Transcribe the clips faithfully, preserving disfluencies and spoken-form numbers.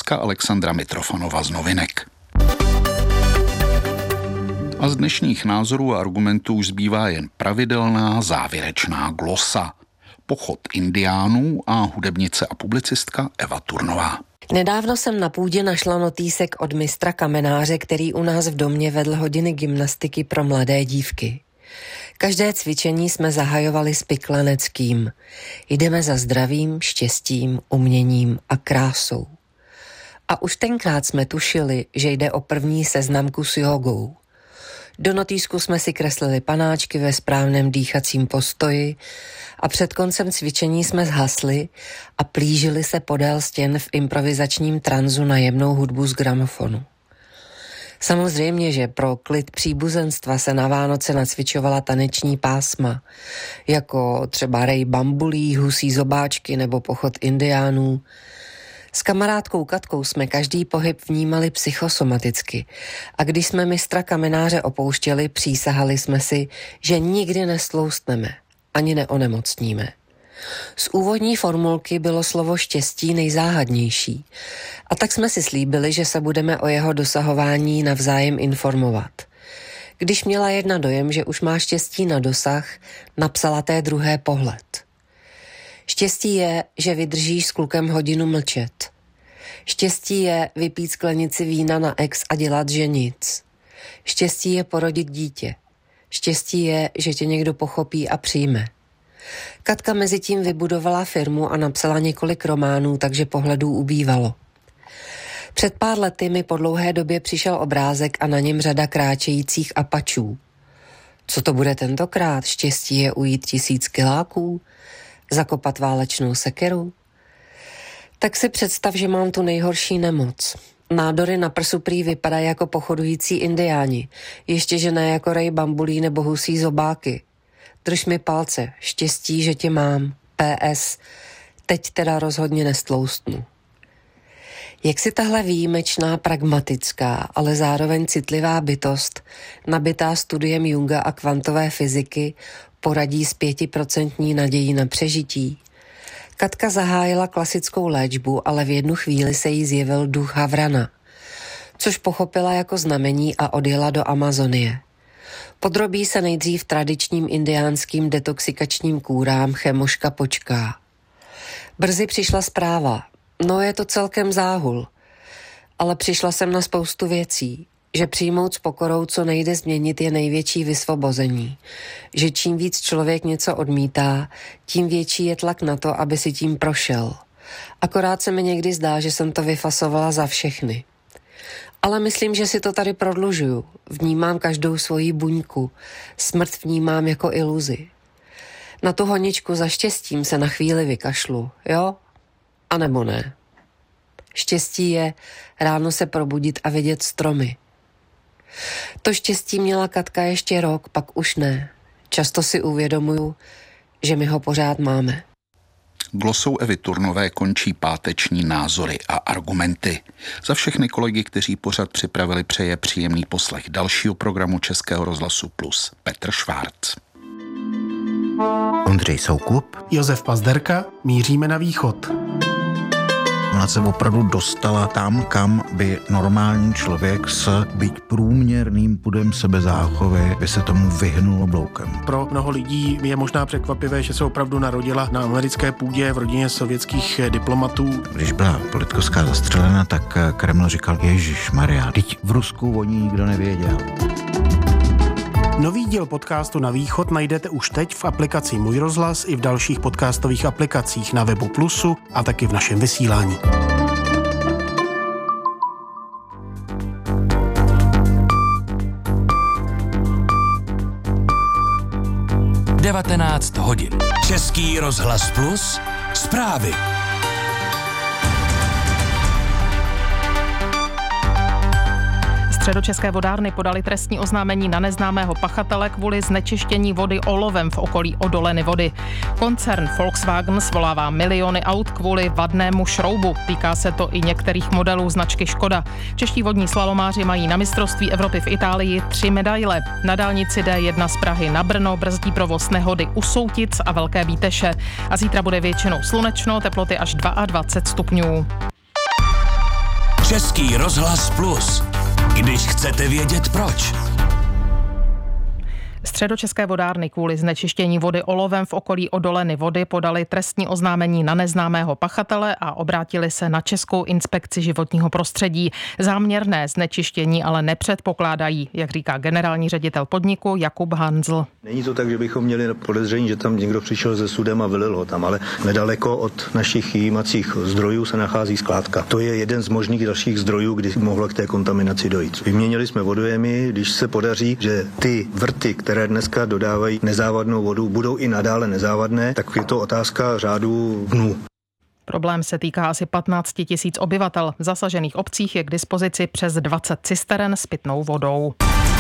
Česka Alexandra Mitrofanova z Novinek. A z dnešních názorů a argumentů už zbývá jen pravidelná závěrečná glosa. Pochod indiánů a hudebnice a publicistka Eva Turnová. Nedávno jsem na půdě našla notýsek od mistra kamenáře, který u nás v domě vedl hodiny gymnastiky pro mladé dívky. Každé cvičení jsme zahajovali s Piklaneckým. Jdeme za zdravím, štěstím, uměním a krásou. A už tenkrát jsme tušili, že jde o první seznamku s jogou. Do notýsku jsme si kreslili panáčky ve správném dýchacím postoji a před koncem cvičení jsme zhasli a plížili se podél stěn v improvizačním tranzu na jemnou hudbu z gramofonu. Samozřejmě, že pro klid příbuzenstva se na Vánoce nacvičovala taneční pásma, jako třeba rej bambulí, husí zobáčky nebo pochod indiánů. S kamarádkou Katkou jsme každý pohyb vnímali psychosomaticky a když jsme mistra kamenáře opouštěli, přísahali jsme si, že nikdy nestloustneme, ani neonemocníme. Z úvodní formulky bylo slovo štěstí nejzáhadnější a tak jsme si slíbili, že se budeme o jeho dosahování navzájem informovat. Když měla jedna dojem, že už má štěstí na dosah, napsala té druhé pohled. Štěstí je, že vydržíš s klukem hodinu mlčet. Štěstí je vypít sklenici vína na ex a dělat, že nic. Štěstí je porodit dítě. Štěstí je, že tě někdo pochopí a přijme. Katka mezi tím vybudovala firmu a napsala několik románů, takže pohledů ubývalo. Před pár lety mi po dlouhé době přišel obrázek a na něm řada kráčejících Apačů. Co to bude tentokrát? Štěstí je ujít tisíc kiláků? Zakopat válečnou sekeru? Tak si představ, že mám tu nejhorší nemoc. Nádory na prsu prý vypadají jako pochodující indiáni, ještě že ne jako rej bambulí nebo husí zobáky. Drž mi palce, štěstí, že tě mám. P S. Teď teda rozhodně nestloustnu. Jak si tahle výjimečná, pragmatická, ale zároveň citlivá bytost, nabitá studiem Junga a kvantové fyziky, poradí s pětiprocentní nadějí na přežití? Katka zahájila klasickou léčbu, ale v jednu chvíli se jí zjevil duch Havrana, což pochopila jako znamení a odjela do Amazonie. Podrobí se nejdřív tradičním indiánským detoxikačním kůrám, chemoška počká. Brzy přišla zpráva, no je to celkem záhul, ale přišla jsem na spoustu věcí, že přijmout s pokorou, co nejde změnit, je největší vysvobození, že čím víc člověk něco odmítá, tím větší je tlak na to, aby si tím prošel. Akorát se mi někdy zdá, že jsem to vyfasovala za všechny. Ale myslím, že si to tady prodlužuju. Vnímám každou svoji buňku. Smrt vnímám jako iluzi. Na tu honičku za štěstím se na chvíli vykašlu, jo? A nebo ne. Štěstí je ráno se probudit a vidět stromy. To štěstí měla Katka ještě rok, pak už ne. Často si uvědomuju, že my ho pořád máme. Glosou Evy Turnové končí páteční názory a argumenty. Za všechny kolegy, kteří pořad připravili, přeje příjemný poslech dalšího programu Českého rozhlasu Plus Petr Švárc. Ondřej Soukup, Josef Pazderka, míříme na východ. Ona se opravdu dostala tam, kam by normální člověk s byť průměrným pudem sebezáchovy by se tomu vyhnul obloukem. Pro mnoho lidí je možná překvapivé, že se opravdu narodila na americké půdě v rodině sovětských diplomatů. Když byla Politkovská zastřelena, tak Kreml říkal, ježišmarja, teď v Rusku o ní nikdo nevěděl. Nový díl podcastu Na východ najdete už teď v aplikaci Můj rozhlas i v dalších podcastových aplikacích na webu Plusu a taky v našem vysílání. devatenáct hodin. Český rozhlas Plus. Zprávy. Středočeské vodárny podali trestní oznámení na neznámého pachatele kvůli znečištění vody olovem v okolí odoleny vody. Koncern Volkswagen svolává miliony aut kvůli vadnému šroubu. Týká se to i některých modelů značky Škoda. Čeští vodní slalomáři mají na mistrovství Evropy v Itálii tři medaile. Na dálnici D jedna z Prahy na Brno brzdí provoz nehody u Soutic a Velké Bíteše. A zítra bude většinou slunečno, teploty až dvacet dva stupňů. Český rozhlas Plus. Když chcete vědět proč. Středočeské vodárny kvůli znečištění vody olovem v okolí odoleny vody podali trestní oznámení na neznámého pachatele a obrátili se na Českou inspekci životního prostředí. Záměrné znečištění ale nepředpokládají, jak říká generální ředitel podniku Jakub Hanzl. Není to tak, že bychom měli podezření, že tam někdo přišel se sudem a vylil ho tam, ale nedaleko od našich jímacích zdrojů se nachází skládka. To je jeden z možných dalších zdrojů, kdy mohlo k té kontaminaci dojít. Vyměnili jsme vodojemy, když se podaří, že ty vrty, které dneska dodávají nezávadnou vodu, budou i nadále nezávadné, tak je to otázka řádu dnů. Problém se týká asi patnáct tisíc obyvatel. V zasažených obcích je k dispozici přes dvacet cisteren s pitnou vodou.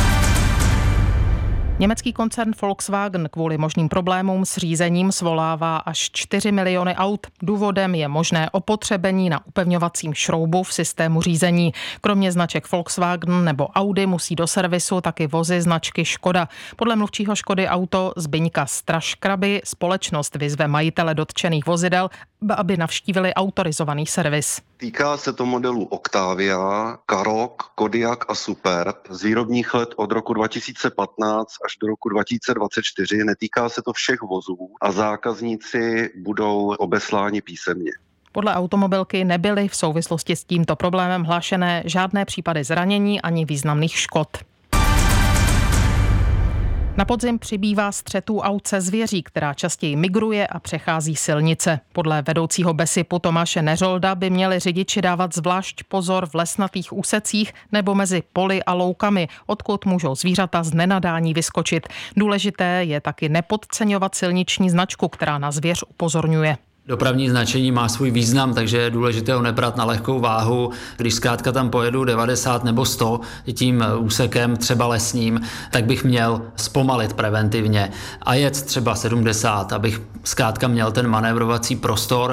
Německý koncern Volkswagen kvůli možným problémům s řízením svolává až čtyři miliony aut. Důvodem je možné opotřebení na upevňovacím šroubu v systému řízení. Kromě značek Volkswagen nebo Audi musí do servisu taky vozy značky Škoda. Podle mluvčího Škody Auto Zbyňka Straškraby společnost vyzve majitele dotčených vozidel, aby navštívili autorizovaný servis. Týká se to modelů Octavia, Karoq, Kodiaq a Superb z výrobních let od roku dva tisíce patnáct až do roku dva tisíce dvacet čtyři. Netýká se to všech vozů a zákazníci budou obesláni písemně. Podle automobilky nebyly v souvislosti s tímto problémem hlášené žádné případy zranění ani významných škod. Na podzim přibývá střetů aut se zvěří, která častěji migruje a přechází silnice. Podle vedoucího Besipu Tomáše Neřolda by měli řidiči dávat zvlášť pozor v lesnatých úsecích nebo mezi poli a loukami, odkud můžou zvířata z nenadání vyskočit. Důležité je taky nepodceňovat silniční značku, která na zvěř upozorňuje. Dopravní značení má svůj význam, takže je důležité ho nebrat na lehkou váhu. Když zkrátka tam pojedu devadesát nebo sto tím úsekem, třeba lesním, tak bych měl zpomalit preventivně a jet třeba sedmdesát, abych zkrátka měl ten manévrovací prostor.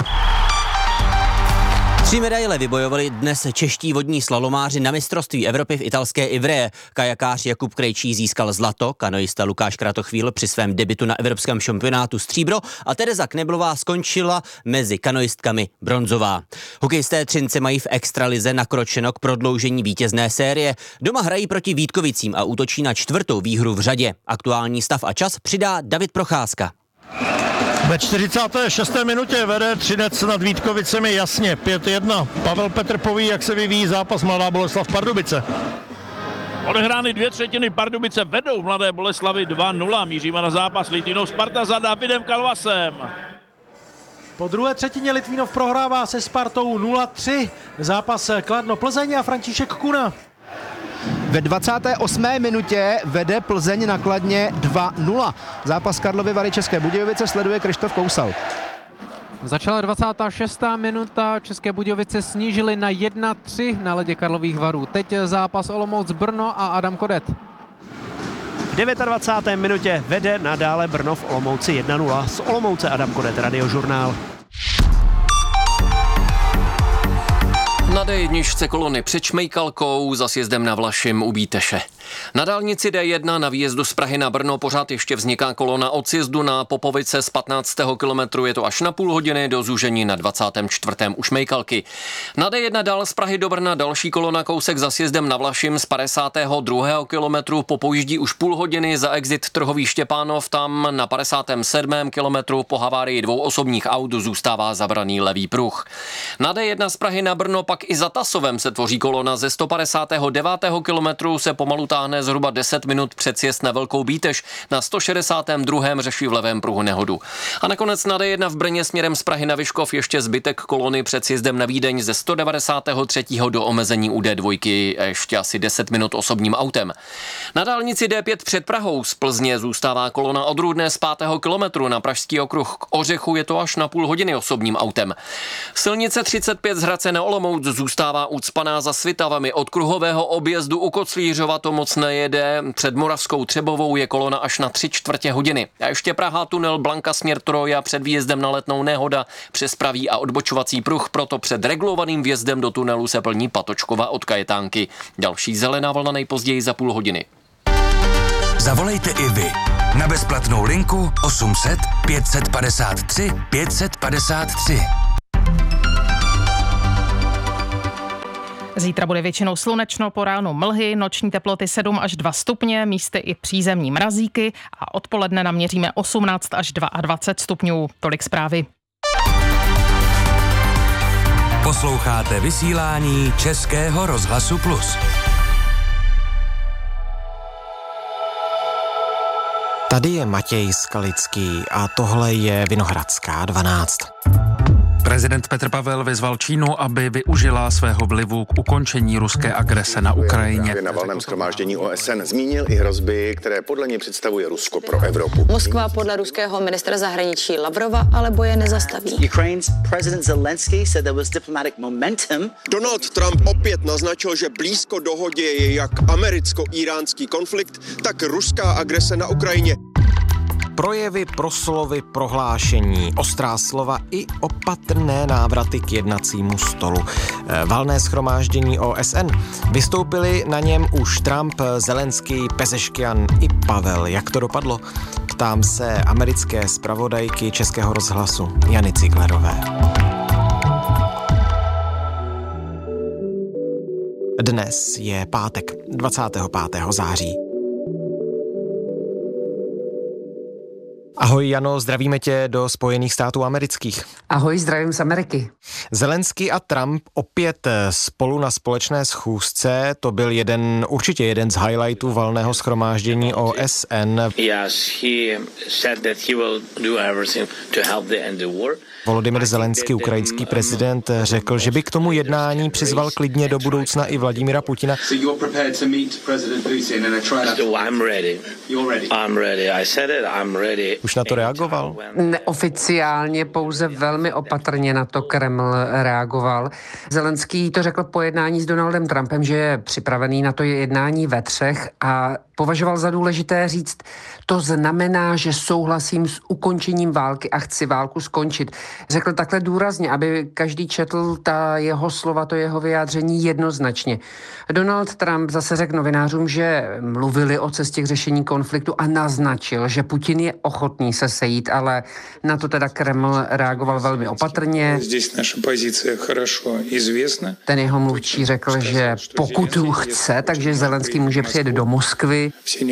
Tři medaile vybojovali dnes čeští vodní slalomáři na mistrovství Evropy v italské Ivrea. Kajakář Jakub Krejčí získal zlato, kanoista Lukáš Kratochvíl při svém debutu na evropském šampionátu stříbro a Tereza Kneblová skončila mezi kanoistkami bronzová. Hokejisté Třince mají v extralize nakročeno k prodloužení vítězné série. Doma hrají proti Vítkovicím a útočí na čtvrtou výhru v řadě. Aktuální stav a čas přidá David Procházka. Ve čtyřicáté šesté minutě vede Třinec nad Vítkovicemi jasně pět jedna. Pavel Petr poví, jak se vyvíjí zápas Mladá Boleslav Pardubice. Odehrány dvě třetiny, Pardubice vedou Mladé Boleslavi dva nula. Míříme na zápas Litvínov Sparta za Davidem Kalvasem. Po druhé třetině Litvínov prohrává se Spartou nula tři. Zápas Kladno Plzeň a František Kuna. Ve dvacáté osmé minutě vede Plzeň na Kladně dva nula. Zápas Karlovy Vary České Budějovice sleduje Krištof Kousal. Začala dvacátá šestá minuta, České Budějovice snížily na jedna tři na ledě Karlových Varů. Teď zápas Olomouc Brno a Adam Kodet. V dvacáté deváté minutě vede nadále Brno v Olomouci jedna nula. Z Olomouce Adam Kodet, Radiožurnál. Na dé jedna kolony před Šmejkalkou za sjezdem na Vlašim u Bíteše. Na dálnici dé jedna na výjezdu z Prahy na Brno pořád ještě vzniká kolona od sjezdu na Popovice z patnáctého kilometru, je to až na půl hodiny do zúžení na dvacátém čtvrtém u Šmejkalky. Na dé jedna dál z Prahy do Brna další kolona kousek za sjezdem na Vlašim z padesátého druhého kilometru popojíždí už půl hodiny za exit Trhový Štěpánov, tam na padesátém sedmém kilometru po havárii dvou osobních aut zůstává zabraný levý pruh. Na dé jedna z Prahy na Brno pak i za Tasovem se tvoří kolona ze sto padesátého devátého kilometru se pomalu táhne zhruba deset minut před sjezd na Velkou Bíteš, na sto šedesátém druhém řeší v levém pruhu nehodu. A nakonec na dé jedna v Brně směrem z Prahy na Vyškov ještě zbytek kolony před sjezdem na Vídeň ze sto devadesátého třetího do omezení u dé dva ještě asi deset minut osobním autem. Na dálnici dé pět před Prahou z Plzně zůstává kolona od Rudné z pátého kilometru, na Pražský okruh k Ořechu je to až na půl hodiny osobním autem. Silnice třicet pět z Hradce na Olomouc zůstává ucpaná za Svitavami, od kruhového objezdu u Koclířova to moc nejede, před Moravskou Třebovou je kolona až na tři čtvrtě hodiny. A ještě Praha tunel Blanka směr Troja před výjezdem na Letnou nehoda, přes pravý a odbočovací pruh, proto před regulovaným vjezdem do tunelu se plní Patočkova od Kajetánky. Další zelená vlna nejpozději za půl hodiny. Zavolejte i vy na bezplatnou linku osm set pět set padesát tři pět set padesát tři. Zítra bude většinou slunečno, po ránu mlhy, noční teploty sedm až dva stupně, místy i přízemní mrazíky a odpoledne naměříme osmnáct až dvacet dva stupňů. Tolik zprávy. Posloucháte vysílání Českého rozhlasu Plus. Tady je Matěj Skalický a tohle je Vinohradská dvanáct. Prezident Petr Pavel vyzval Čínu, aby využila svého vlivu k ukončení ruské agrese na Ukrajině. Na valném shromáždění O S N zmínil i hrozby, které podle něj představuje Rusko pro Evropu. Moskva podle ruského ministra zahraničí Lavrova ale boje nezastaví. Ukraine's president Zelensky said there was diplomatic momentum. Donald Trump opět naznačil, že blízko dohodě je jak americko-iránský konflikt, tak ruská agrese na Ukrajině. Projevy, proslovy, prohlášení, ostrá slova i opatrné návraty k jednacímu stolu. Valné shromáždění O S N. Vystoupili na něm už Trump, Zelenský, Pezeškian i Pavel. Jak to dopadlo? Ptám se americké zpravodajky Českého rozhlasu Jany Ciglerové. Dnes je pátek, dvacátého pátého září. Ahoj Jano, zdravíme tě do Spojených států amerických. Ahoj, zdravím z Ameriky. Zelenský a Trump opět spolu na společné schůzce, to byl jeden, určitě jeden z highlightů valného shromáždění O S N. Yes, he said that he will do everything to help the end the war. Volodymyr Zelenský, ukrajinský prezident, řekl, že by k tomu jednání přizval klidně do budoucna i Vladimira Putina. Už na to reagoval? Neoficiálně, pouze velmi opatrně na to Kreml reagoval. Zelenský to řekl po jednání s Donaldem Trumpem, že je připravený na to jednání ve třech a považoval za důležité říct, to znamená, že souhlasím s ukončením války a chci válku skončit. Řekl takhle důrazně, aby každý četl ta jeho slova, to jeho vyjádření jednoznačně. Donald Trump zase řekl novinářům, že mluvili o cestě k řešení konfliktu a naznačil, že Putin je ochotný se sejít, ale na to teda Kreml reagoval velmi opatrně. Ten jeho mluvčí řekl, že pokud chce, takže Zelenský může přijet do Moskvy.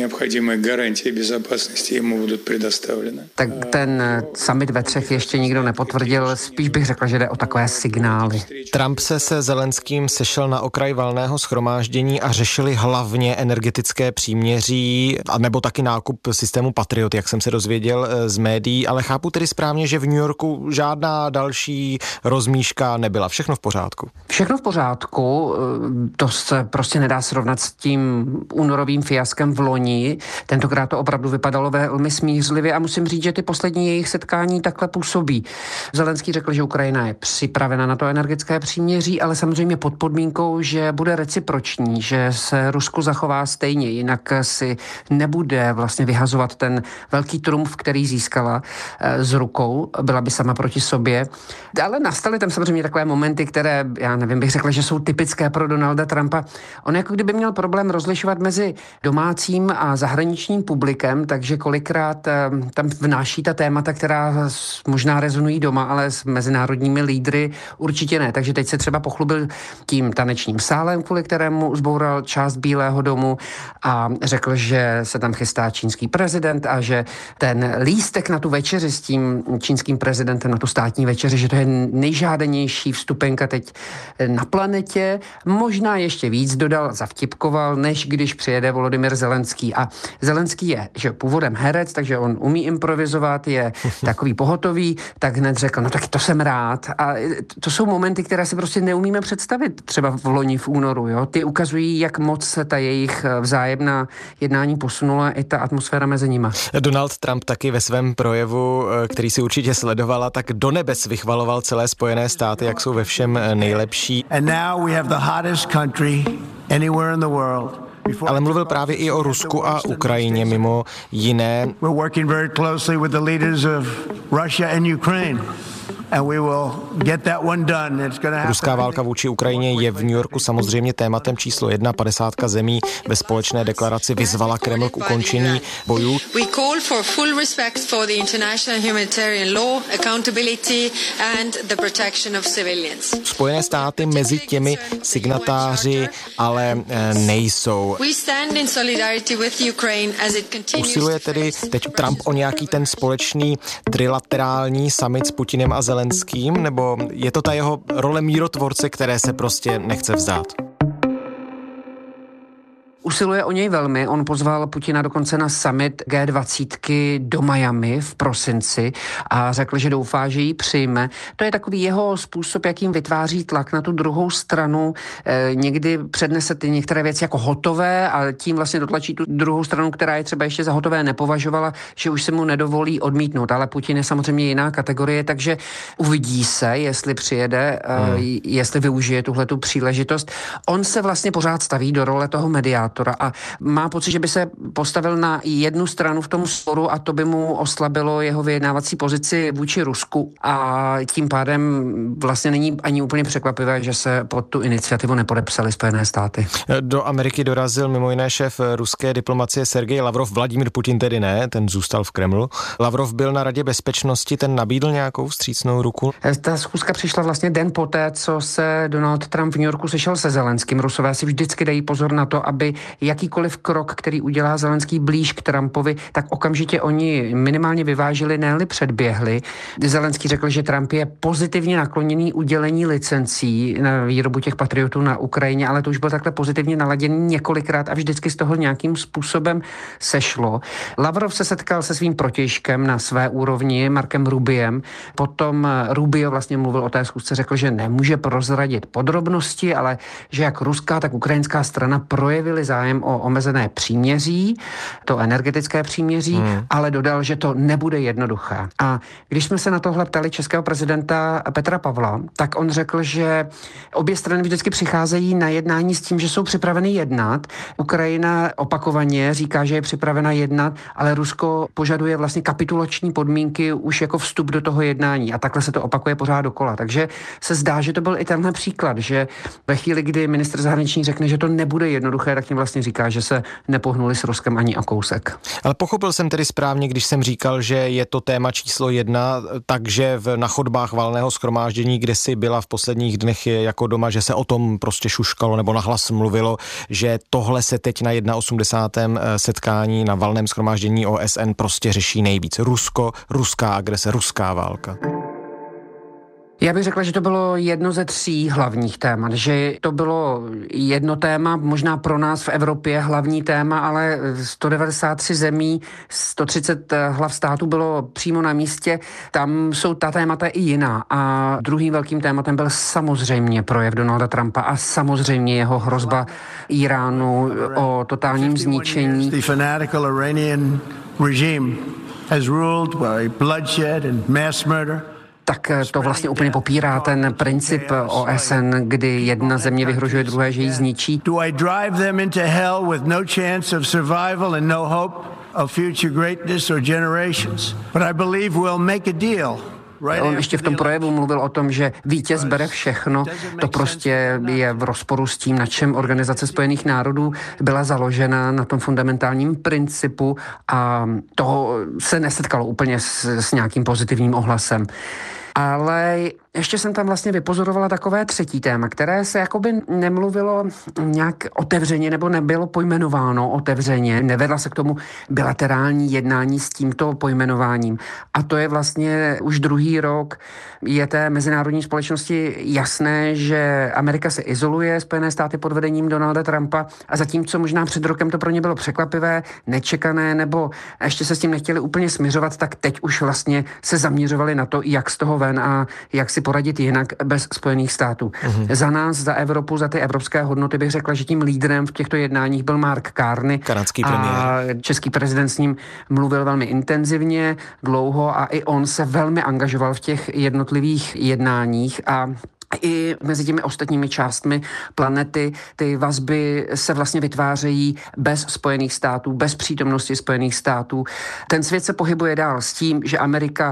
Tak ten summit ve třech ještě nikdo nepotvrdil, spíš bych řekl, že jde o takové signály. Trump se se Zelenským sešel na okraj valného shromáždění a řešili hlavně energetické příměří, nebo taky nákup systému Patriot, jak jsem se dozvěděl z médií, ale chápu tedy správně, že v New Yorku žádná další rozmíška nebyla. Všechno v pořádku. Všechno v pořádku, to se prostě nedá srovnat s tím únorovým fiaskem v loni. Tentokrát to opravdu vypadalo velmi smířlivě a musím říct, že ty poslední jejich setkání takhle působí. Zelenský řekl, že Ukrajina je připravena na to energetické příměří, ale samozřejmě pod podmínkou, že bude reciproční, že se Rusko zachová stejně, jinak si nebude vlastně vyhazovat ten velký trumf, který získala z rukou, byla by sama proti sobě. Ale nastaly tam samozřejmě takové momenty, které, já nevím, bych řekla, že jsou typické pro Donalda Trumpa. On jako kdyby měl problém rozlišovat mezi domácím a zahraničním publikem, takže kolikrát tam vnáší ta témata, která možná rezonují doma, ale s mezinárodními lídry určitě ne. Takže teď se třeba pochlubil tím tanečním sálem, kvůli kterému zboural část Bílého domu a řekl, že se tam chystá čínský prezident a že ten lístek na tu večeři s tím čínským prezidentem, na tu státní večeři, že to je nejžádanější vstupenka teď na planetě. Možná ještě víc dodal, zavtipkoval, než když přijede Volodymyr Zelenský. A Zelenský je, že původem herec, takže on umí improvizovat, je takový pohotový, tak hned řekl, no tak to jsem rád. A to jsou momenty, které si prostě neumíme představit třeba v loni v únoru. Jo? Ty ukazují, jak moc se ta jejich vzájemná jednání posunula i ta atmosféra mezi nima. Donald Trump taky ve svém projevu, který si určitě sledovala, tak do nebes vychvaloval celé Spojené státy, jak jsou ve všem nejlepší. And now we have the hottest country anywhere in the world. Ale mluvil právě i o Rusku a Ukrajině mimo jiné. We're working very closely with the leaders of Russia and Ukraine. and we will get that one done. It's going to happen. Ruská válka vůči Ukrajině je v New Yorku samozřejmě tématem číslo jedna. padesátka zemí ve společné deklaraci vyzvala Kreml k ukončení bojů. We call for full respect for the international humanitarian law, accountability and the protection of civilians. Spojené státy mezi těmi signatáři ale nejsou. We stand in solidarity with Ukraine as it continues. Usiluje tedy teď Trump o nějaký ten společný trilaterální summit s Putinem a Zelenským, nebo je to ta jeho role mírotvorce, které se prostě nechce vzdát? Usiluje o něj velmi. On pozval Putina dokonce na summit G dvacet do Miami v prosinci a řekl, že doufá, že ji přijme. To je takový jeho způsob, jakým vytváří tlak na tu druhou stranu. E, někdy přednese ty některé věci jako hotové a tím vlastně dotlačí tu druhou stranu, která je třeba ještě za hotové nepovažovala, že už se mu nedovolí odmítnout. Ale Putin je samozřejmě jiná kategorie, takže uvidí se, jestli přijede, hmm. e, jestli využije tuhletu příležitost. On se vlastně pořád staví do role toho mediátora a má pocit, že by se postavil na jednu stranu v tom sporu a to by mu oslabilo jeho vyjednávací pozici vůči Rusku a tím pádem vlastně není ani úplně překvapivé, že se pod tu iniciativu nepodepsali Spojené státy. Do Ameriky dorazil mimo jiné šéf ruské diplomacie Sergej Lavrov, Vladimír Putin tedy ne, ten zůstal v Kremlu. Lavrov byl na Radě bezpečnosti, ten nabídl nějakou vstřícnou ruku? Ta schůzka přišla vlastně den poté, co se Donald Trump v New Yorku sešel se Zelenským. Rusové si vždycky dají pozor na to, aby jakýkoliv krok, který udělá Zelenský blíž k Trumpovi, tak okamžitě oni minimálně vyvážili, ne-li předběhli. Zelenský řekl, že Trump je pozitivně nakloněný udělení licencí na výrobu těch patriotů na Ukrajině, ale to už byl takhle pozitivně naladěný několikrát a vždycky z toho nějakým způsobem sešlo. Lavrov se setkal se svým protějškem na své úrovni, Markem Rubiem. Potom Rubio vlastně mluvil o té schůzce, řekl, že nemůže prozradit podrobnosti, ale že jak ruská, tak ukrajinská strana projevili zájem o omezené příměří, to energetické příměří, hmm. ale dodal, že to nebude jednoduché. A když jsme se na tohle ptali českého prezidenta Petra Pavla, tak on řekl, že obě strany vždycky přicházejí na jednání s tím, že jsou připraveny jednat. Ukrajina opakovaně říká, že je připravena jednat, ale Rusko požaduje vlastně kapitulační podmínky už jako vstup do toho jednání a takhle se to opakuje pořád dokola. Takže se zdá, že to byl i tenhle příklad, že ve chvíli, kdy ministr zahraniční řekne, že to nebude jednoduché, tak tím vlastně říká, že se nepohnuli s Ruskem ani o kousek. Ale pochopil jsem tedy správně, když jsem říkal, že je to téma číslo jedna, takže v, na chodbách valného shromáždění, kde si byla v posledních dnech je jako doma, že se o tom prostě šuškalo nebo nahlas mluvilo, že tohle se teď na osmdesátém setkání na valném shromáždění O S N prostě řeší nejvíc. Rusko, ruská agrese, ruská válka. Já bych řekla, že to bylo jedno ze tří hlavních témat, že to bylo jedno téma, možná pro nás v Evropě hlavní téma, ale sto devadesát tři zemí, sto třicet hlav států bylo přímo na místě, tam jsou ta témata i jiná a druhým velkým tématem byl samozřejmě projev Donalda Trumpa a samozřejmě jeho hrozba Iránu o totálním zničení. The fanatical Iranian regime has ruled by bloodshed and mass murder. Tak to vlastně úplně popírá ten princip O S N, kdy jedna země vyhrožuje druhé, že ji zničí. Do I drive them into hell with no chance of survival and no hope of future greatness or generations? But I believe we'll make a deal. On ještě v tom projevu mluvil o tom, že vítěz bere všechno. To prostě je v rozporu s tím, na čem Organizace spojených národů byla založena, na tom fundamentálním principu a toho se nesetkalo úplně s, s nějakým pozitivním ohlasem. Ale ještě jsem tam vlastně vypozorovala takové třetí téma, které se jakoby nemluvilo nějak otevřeně nebo nebylo pojmenováno otevřeně. Nevedla se k tomu bilaterální jednání s tímto pojmenováním. A to je vlastně už druhý rok. Je té mezinárodní společnosti jasné, že Amerika se izoluje, Spojené státy pod vedením Donalda Trumpa a zatímco možná před rokem to pro ně bylo překvapivé, nečekané nebo ještě se s tím nechtěli úplně smiřovat, tak teď už vlastně se zaměřovali na to, jak z toho ven a jak si poradit jinak bez Spojených států. Mm-hmm. Za nás, za Evropu, za ty evropské hodnoty bych řekla, že tím lídrem v těchto jednáních byl Mark Carney. Kanadský premiér. A český prezident s ním mluvil velmi intenzivně, dlouho a i on se velmi angažoval v těch jednotlivých jednáních a i mezi těmi ostatními částmi planety ty vazby se vlastně vytvářejí bez Spojených států, bez přítomnosti Spojených států. Ten svět se pohybuje dál s tím, že Amerika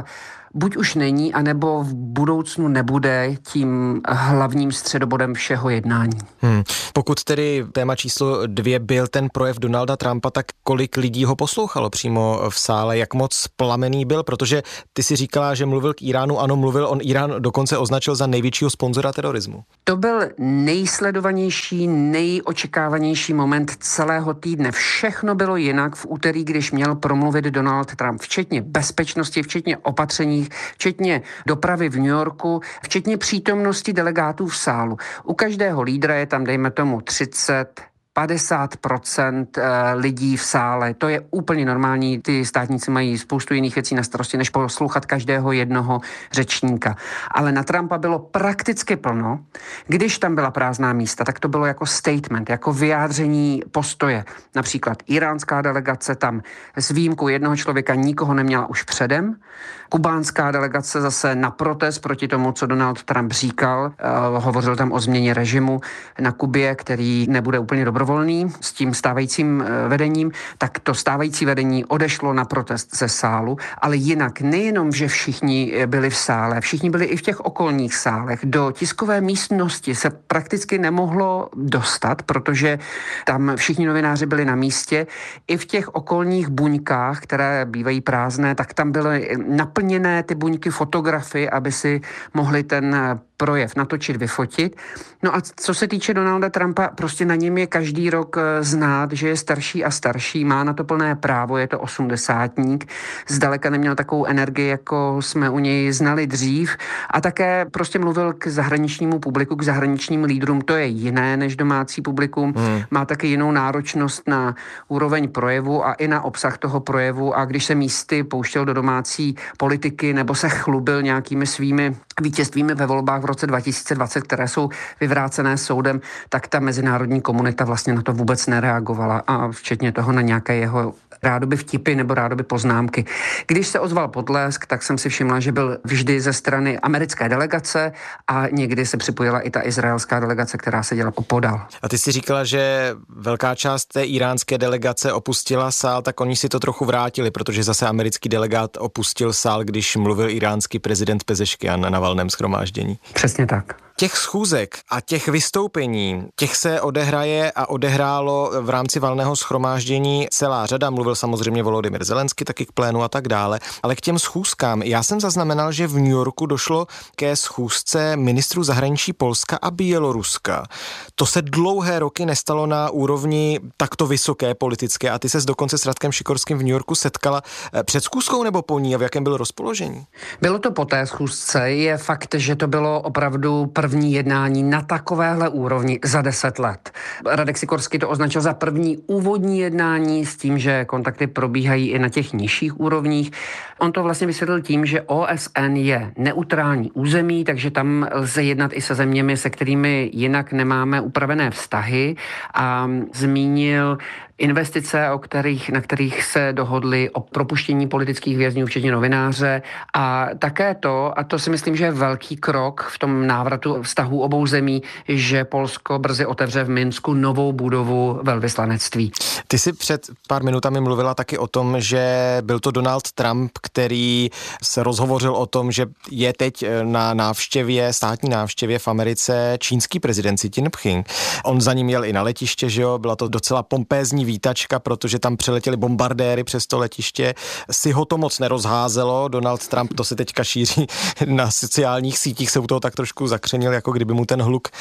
buď už není, anebo v budoucnu nebude tím hlavním středobodem všeho jednání. Hmm. Pokud tedy téma číslo dvě byl ten projev Donalda Trumpa, tak kolik lidí ho poslouchalo přímo v sále, jak moc plamený byl, protože ty si říkala, že mluvil k Iránu, ano, mluvil, on Irán dokonce označil za největšího sponzora terorismu. To byl nejsledovanější, nejočekávanější moment celého týdne. Všechno bylo jinak v úterý, když měl promluvit Donald Trump, včetně bezpečnosti, včetně opatření, včetně dopravy v New Yorku, včetně přítomnosti delegátů v sálu. U každého lídra je tam, dejme tomu, třicet padesát procent lidí v sále. To je úplně normální. Ty státníci mají spoustu jiných věcí na starosti, než poslouchat každého jednoho řečníka. Ale na Trumpa bylo prakticky plno. Když tam byla prázdná místa, tak to bylo jako statement, jako vyjádření postoje. Například iránská delegace tam s výjimkou jednoho člověka nikoho neměla už předem. Kubánská delegace zase na protest proti tomu, co Donald Trump říkal. Uh, hovořil tam o změně režimu na Kubě, který nebude úplně dobrovolný s tím stávajícím uh, vedením, tak to stávající vedení odešlo na protest ze sálu, ale jinak nejenom, že všichni byli v sále, všichni byli i v těch okolních sálech. Do tiskové místnosti se prakticky nemohlo dostat, protože tam všichni novináři byli na místě. I v těch okolních buňkách, které bývají prázdné, tak tam byly naplněné ty buňky fotografy, aby si mohli ten projev natočit, vyfotit. No a co se týče Donalda Trumpa, prostě na něm je každý rok znát, že je starší a starší, má na to plné právo, je to osmdesátník, zdaleka neměl takovou energii, jako jsme u něj znali dřív a také prostě mluvil k zahraničnímu publiku, k zahraničním lídrům, to je jiné než domácí publikum, hmm. má taky jinou náročnost na úroveň projevu a i na obsah toho projevu a když se místy pouštěl do domácí politiky nebo se chlubil nějakými svými vítězstvími ve volbách v roce dva tisíce dvacet, které jsou vyvrácené soudem, tak ta mezinárodní komunita vlastně na to vůbec nereagovala a včetně toho na nějaké jeho rádoby vtipy nebo rádoby poznámky. Když se ozval potlesk, tak jsem si všimla, že byl vždy ze strany americké delegace a někdy se připojila i ta izraelská delegace, která seděla opodál. A ty si říkala, že velká část té iránské delegace opustila sál, tak oni si to trochu vrátili, protože zase americký delegát opustil sál, když mluvil iránský prezident Pezeškian na valném shromáždění. Přesně tak. Těch schůzek a těch vystoupení, těch se odehraje a odehrálo v rámci valného shromáždění celá řada. Mluvil samozřejmě Volodymyr Zelenský taky k plénu a tak dále. Ale k těm schůzkám, já jsem zaznamenal, že v New Yorku došlo ke schůzce ministrů zahraničí Polska a Běloruska. To se dlouhé roky nestalo na úrovni takto vysoké politické a ty ses dokonce s Radkem Šikorským v New Yorku setkala před schůzkou nebo po ní a v jakém bylo rozpoložení? Bylo to po té schůzce. Je fakt, že to bylo opravdu první jednání na takovéhle úrovni za deset let. Radek Sikorský to označil za první úvodní jednání s tím, že kontakty probíhají i na těch nižších úrovních. On to vlastně vysvětlil tím, že O S N je neutrální území, takže tam lze jednat i se zeměmi, se kterými jinak nemáme upravené vztahy a zmínil investice, o kterých, na kterých se dohodli o propuštění politických vězňů, včetně novináře a také to, a to si myslím, že je velký krok v tom návratu vztahů obou zemí, že Polsko brzy otevře v Minsku novou budovu velvyslanectví. Ty jsi před pár minutami mluvila taky o tom, že byl to Donald Trump, který se rozhovořil o tom, že je teď na návštěvě, státní návštěvě v Americe čínský prezident Xi Jinping. On za ním jel i na letiště, že jo, byla to docela pompézní vítačka, protože tam přiletěli bombardéry přes to letiště. Si ho to moc nerozházelo, Donald Trump, to se teďka šíří na sociálních sítích, se u toho tak trošku zakřenil, jako kdyby mu ten hluk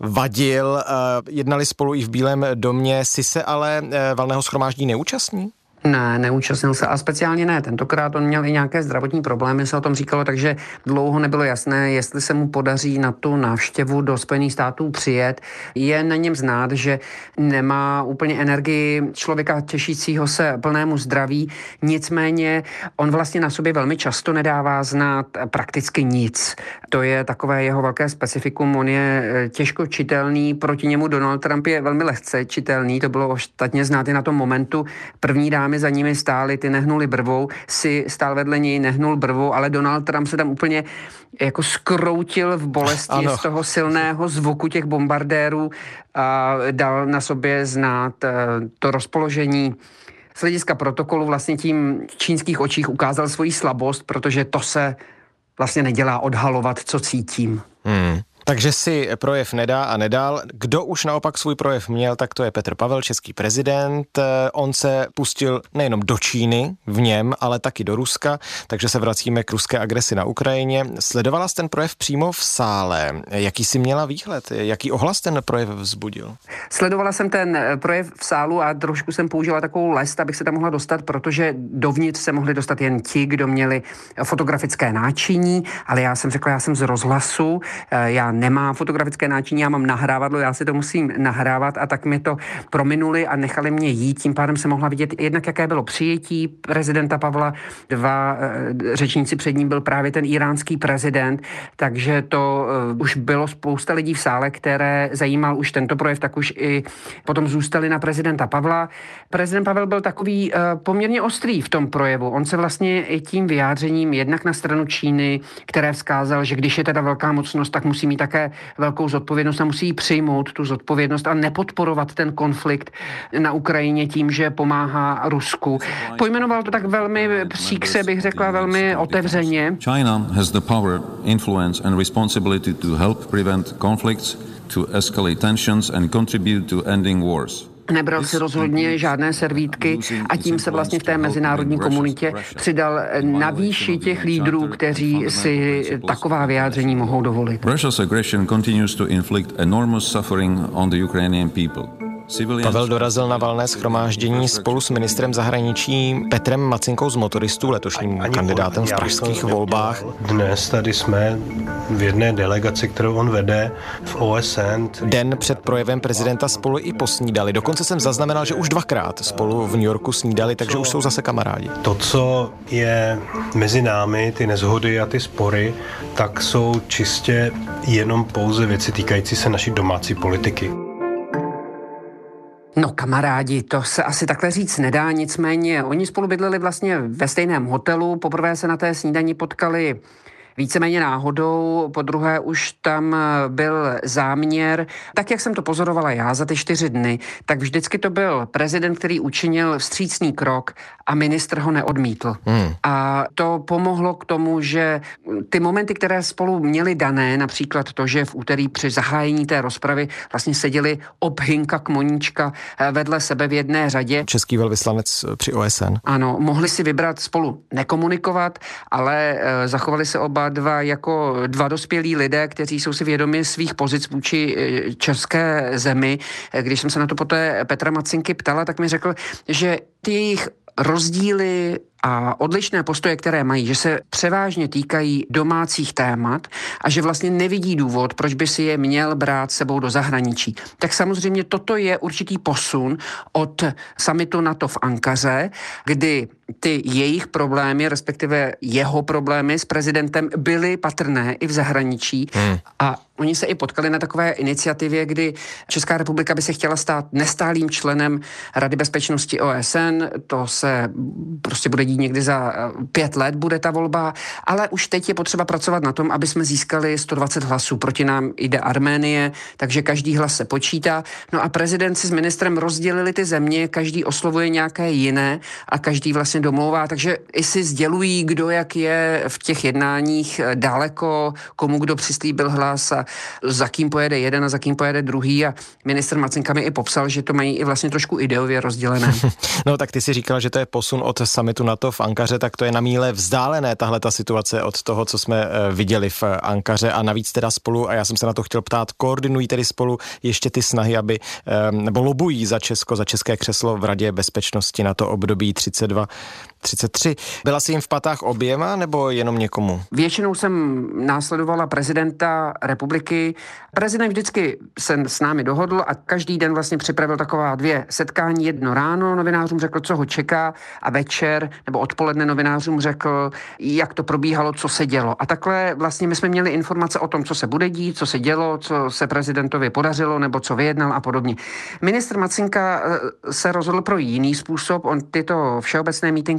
vadil. Jednali spolu i v Bílém domě, si se ale valného shromáždění neúčastní? Ne, neúčastnil se a speciálně ne. Tentokrát on měl i nějaké zdravotní problémy, se o tom říkalo, takže dlouho nebylo jasné, jestli se mu podaří na tu návštěvu do Spojených států přijet. Je na něm znát, že nemá úplně energii člověka těšícího se plnému zdraví, nicméně on vlastně na sobě velmi často nedává znát prakticky nic. To je takové jeho velké specifikum, on je těžko čitelný, proti němu Donald Trump je velmi lehce čitelný, to bylo ostatně znát i na tom momentu. První dámy za nimi stály, ty nehnuli brvou, si stál vedle něj, nehnul brvou, ale Donald Trump se tam úplně jako skroutil v bolesti ano. z toho silného zvuku těch bombardérů a dal na sobě znát to rozpoložení. Z hlediska protokolu vlastně tím v čínských očích ukázal svoji slabost, protože to se vlastně nedělá odhalovat, co cítím. Hmm. Takže si projev nedá a nedal. Kdo už naopak svůj projev měl, tak to je Petr Pavel, český prezident. On se pustil nejenom do Číny v něm, ale taky do Ruska, takže se vracíme k ruské agresi na Ukrajině. Sledovala jsi ten projev přímo v sále. Jaký jsi měla výhled? Jaký ohlas ten projev vzbudil? Sledovala jsem ten projev v sálu a trošku jsem použila takovou lest, abych se tam mohla dostat, protože dovnitř se mohli dostat jen ti, kdo měli fotografické náčiní, ale já jsem řekla, já jsem z rozhlasu, já nemám fotografické náčiní, já mám nahrávadlo, já si to musím nahrávat a tak mi to prominuli a nechali mě jít. Tím pádem se mohla vidět jednak, jaké bylo přijetí prezidenta Pavla. Dva e, řečníci před ním byl právě ten iránský prezident, takže to e, už bylo spousta lidí v sále, které zajímal už tento projev, tak už i potom zůstali na prezidenta Pavla. Prezident Pavel byl takový e, poměrně ostrý v tom projevu. On se vlastně i tím vyjádřením jednak na stranu Číny, které vzkázal, že když je teda velká mocnost, tak musí mít také velkou zodpovědnost a musí ji přijmout tu zodpovědnost a nepodporovat ten konflikt na Ukrajině tím, že pomáhá Rusku. Pojmenoval to tak velmi příkře, bych řekla, velmi otevřeně. China has the power, influence and responsibility to help prevent conflicts, to escalate tensions and contribute to ending wars. Nebral si rozhodně žádné servítky a tím se vlastně v té mezinárodní komunitě přidal na výši těch lídrů, kteří si taková vyjádření mohou dovolit. Russia's aggression continues to inflict enormous suffering on the Ukrainian people. Pavel dorazil na valné shromáždění spolu s ministrem zahraničí Petrem Macinkou z Motoristů, letošním ani kandidátem v pražských volbách. Dnes tady jsme v jedné delegaci, kterou on vede v O S N. Den před projevem prezidenta spolu i posnídali. Dokonce jsem zaznamenal, že už dvakrát spolu v New Yorku snídali, takže už jsou zase kamarádi. To, co je mezi námi, ty nezhody a ty spory, tak jsou čistě jenom pouze věci týkající se naší domácí politiky. No kamarádi, to se asi takhle říct nedá, nicméně oni spolu bydleli vlastně ve stejném hotelu, poprvé se na té snídani potkali víceméně náhodou, po druhé už tam byl záměr. Tak, jak jsem to pozorovala já za ty čtyři dny, tak vždycky to byl prezident, který učinil vstřícný krok a ministr ho neodmítl. Hmm. A to pomohlo k tomu, že ty momenty, které spolu měli dané, například to, že v úterý při zahájení té rozpravy vlastně seděli obhynka kmoníčka vedle sebe v jedné řadě. Český velvyslanec při O S N. Ano, mohli si vybrat spolu nekomunikovat, ale e, zachovali se oba dva jako dva dospělí lidé, kteří jsou si vědomi svých pozic vůči české zemi. Když jsem se na to poté Petra Macinky ptala, tak mi řekl, že ty jejich rozdíly a odlišné postoje, které mají, že se převážně týkají domácích témat a že vlastně nevidí důvod, proč by si je měl brát sebou do zahraničí. Tak samozřejmě toto je určitý posun od summitu NATO v Ankaře, kdy ty jejich problémy, respektive jeho problémy s prezidentem byly patrné i v zahraničí hmm. a oni se i potkali na takové iniciativě, kdy Česká republika by se chtěla stát nestálým členem Rady bezpečnosti O S N. To se prostě bude dít někdy za pět let, bude ta volba, ale už teď je potřeba pracovat na tom, aby jsme získali sto dvacet hlasů. Proti nám jde Arménie, takže každý hlas se počítá. No a prezident si s ministrem rozdělili ty země, každý oslovuje nějaké jiné a každý vlastně domlouvá, takže i si sdělují, kdo jak je v těch jednáních daleko, komu kdo přislíbil hlas a za kým pojede jeden a za kým pojede druhý a ministr Macinka mi i popsal, že to mají i vlastně trošku ideově rozdělené. No tak ty si říkal, že to je posun od summitu NATO v Ankaře, tak to je na míle vzdálené tahle ta situace od toho, co jsme viděli v Ankaře a navíc teda spolu, a já jsem se na to chtěl ptát, koordinují tedy spolu ještě ty snahy, aby, nebo lobují za Česko, za české křeslo v Radě bezpečnosti na to období třicet dva třicet tři. Byla jsi jim v patách oběma nebo jenom někomu? Většinou jsem následovala prezidenta republiky. Prezident vždycky se s námi dohodl a každý den vlastně připravil taková dvě setkání. Jedno ráno novinářům řekl, co ho čeká a večer nebo odpoledne novinářům řekl, jak to probíhalo, co se dělo. A takhle vlastně my jsme měli informace o tom, co se bude dít, co se dělo, co se prezidentovi podařilo nebo co vyjednal a podobně. Ministr Macinka se rozhodl pro jiný způsob. On tyto všeobecné mítinky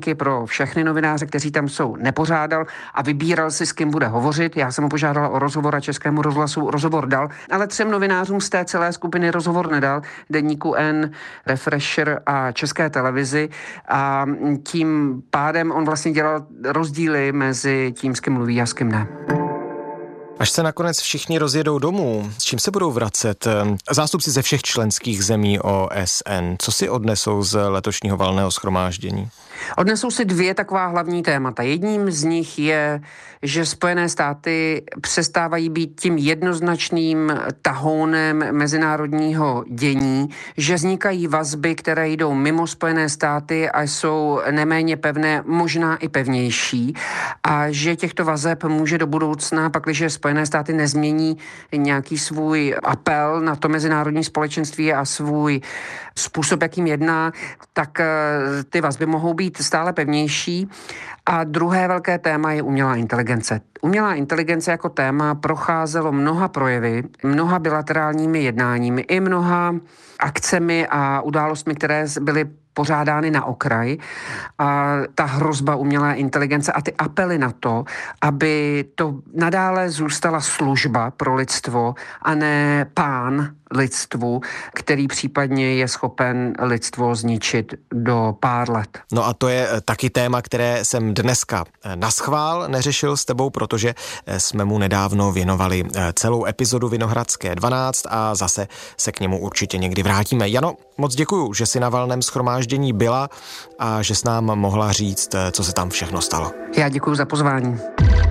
podmínky pro všechny novináře, kteří tam jsou, nepořádal a vybíral si, s kým bude hovořit. Já jsem ho požádal o rozhovor a Českému rozhlasu rozhovor dal, ale třem novinářům z té celé skupiny rozhovor nedal, Deníku N, Refresher a České televizi, a tím pádem on vlastně dělal rozdíly mezi tím, s kým mluví a s kým ne. Až se nakonec všichni rozjedou domů, s čím se budou vracet zástupci ze všech členských zemí O S N? Co si odnesou z letošního valného shromáždění? Odnesou si dvě taková hlavní témata. Jedním z nich je, že Spojené státy přestávají být tím jednoznačným tahounem mezinárodního dění, že vznikají vazby, které jdou mimo Spojené státy a jsou neméně pevné, možná i pevnější, a že těchto vazeb může do budoucna, pakliže Spojené státy nezmění nějaký svůj apel na to mezinárodní společenství a svůj způsob, jakým jedná, tak ty vazby mohou být stále pevnější. A druhé velké téma je umělá inteligence. Umělá inteligence jako téma procházelo mnoha projevy, mnoha bilaterálními jednáními i mnoha akcemi a událostmi, které byly pořádány na okraj, a ta hrozba umělé inteligence a ty apely na to, aby to nadále zůstala služba pro lidstvo a ne pán lidstvu, který případně je schopen lidstvo zničit do pár let. No a to je taky téma, které jsem dneska naschvál neřešil s tebou, protože jsme mu nedávno věnovali celou epizodu Vinohradské dvanáct a zase se k němu určitě někdy vrátíme. Jano, moc děkuju, že jsi na valném shromáždění byla a že s nám mohla říct, co se tam všechno stalo. Já děkuju za pozvání.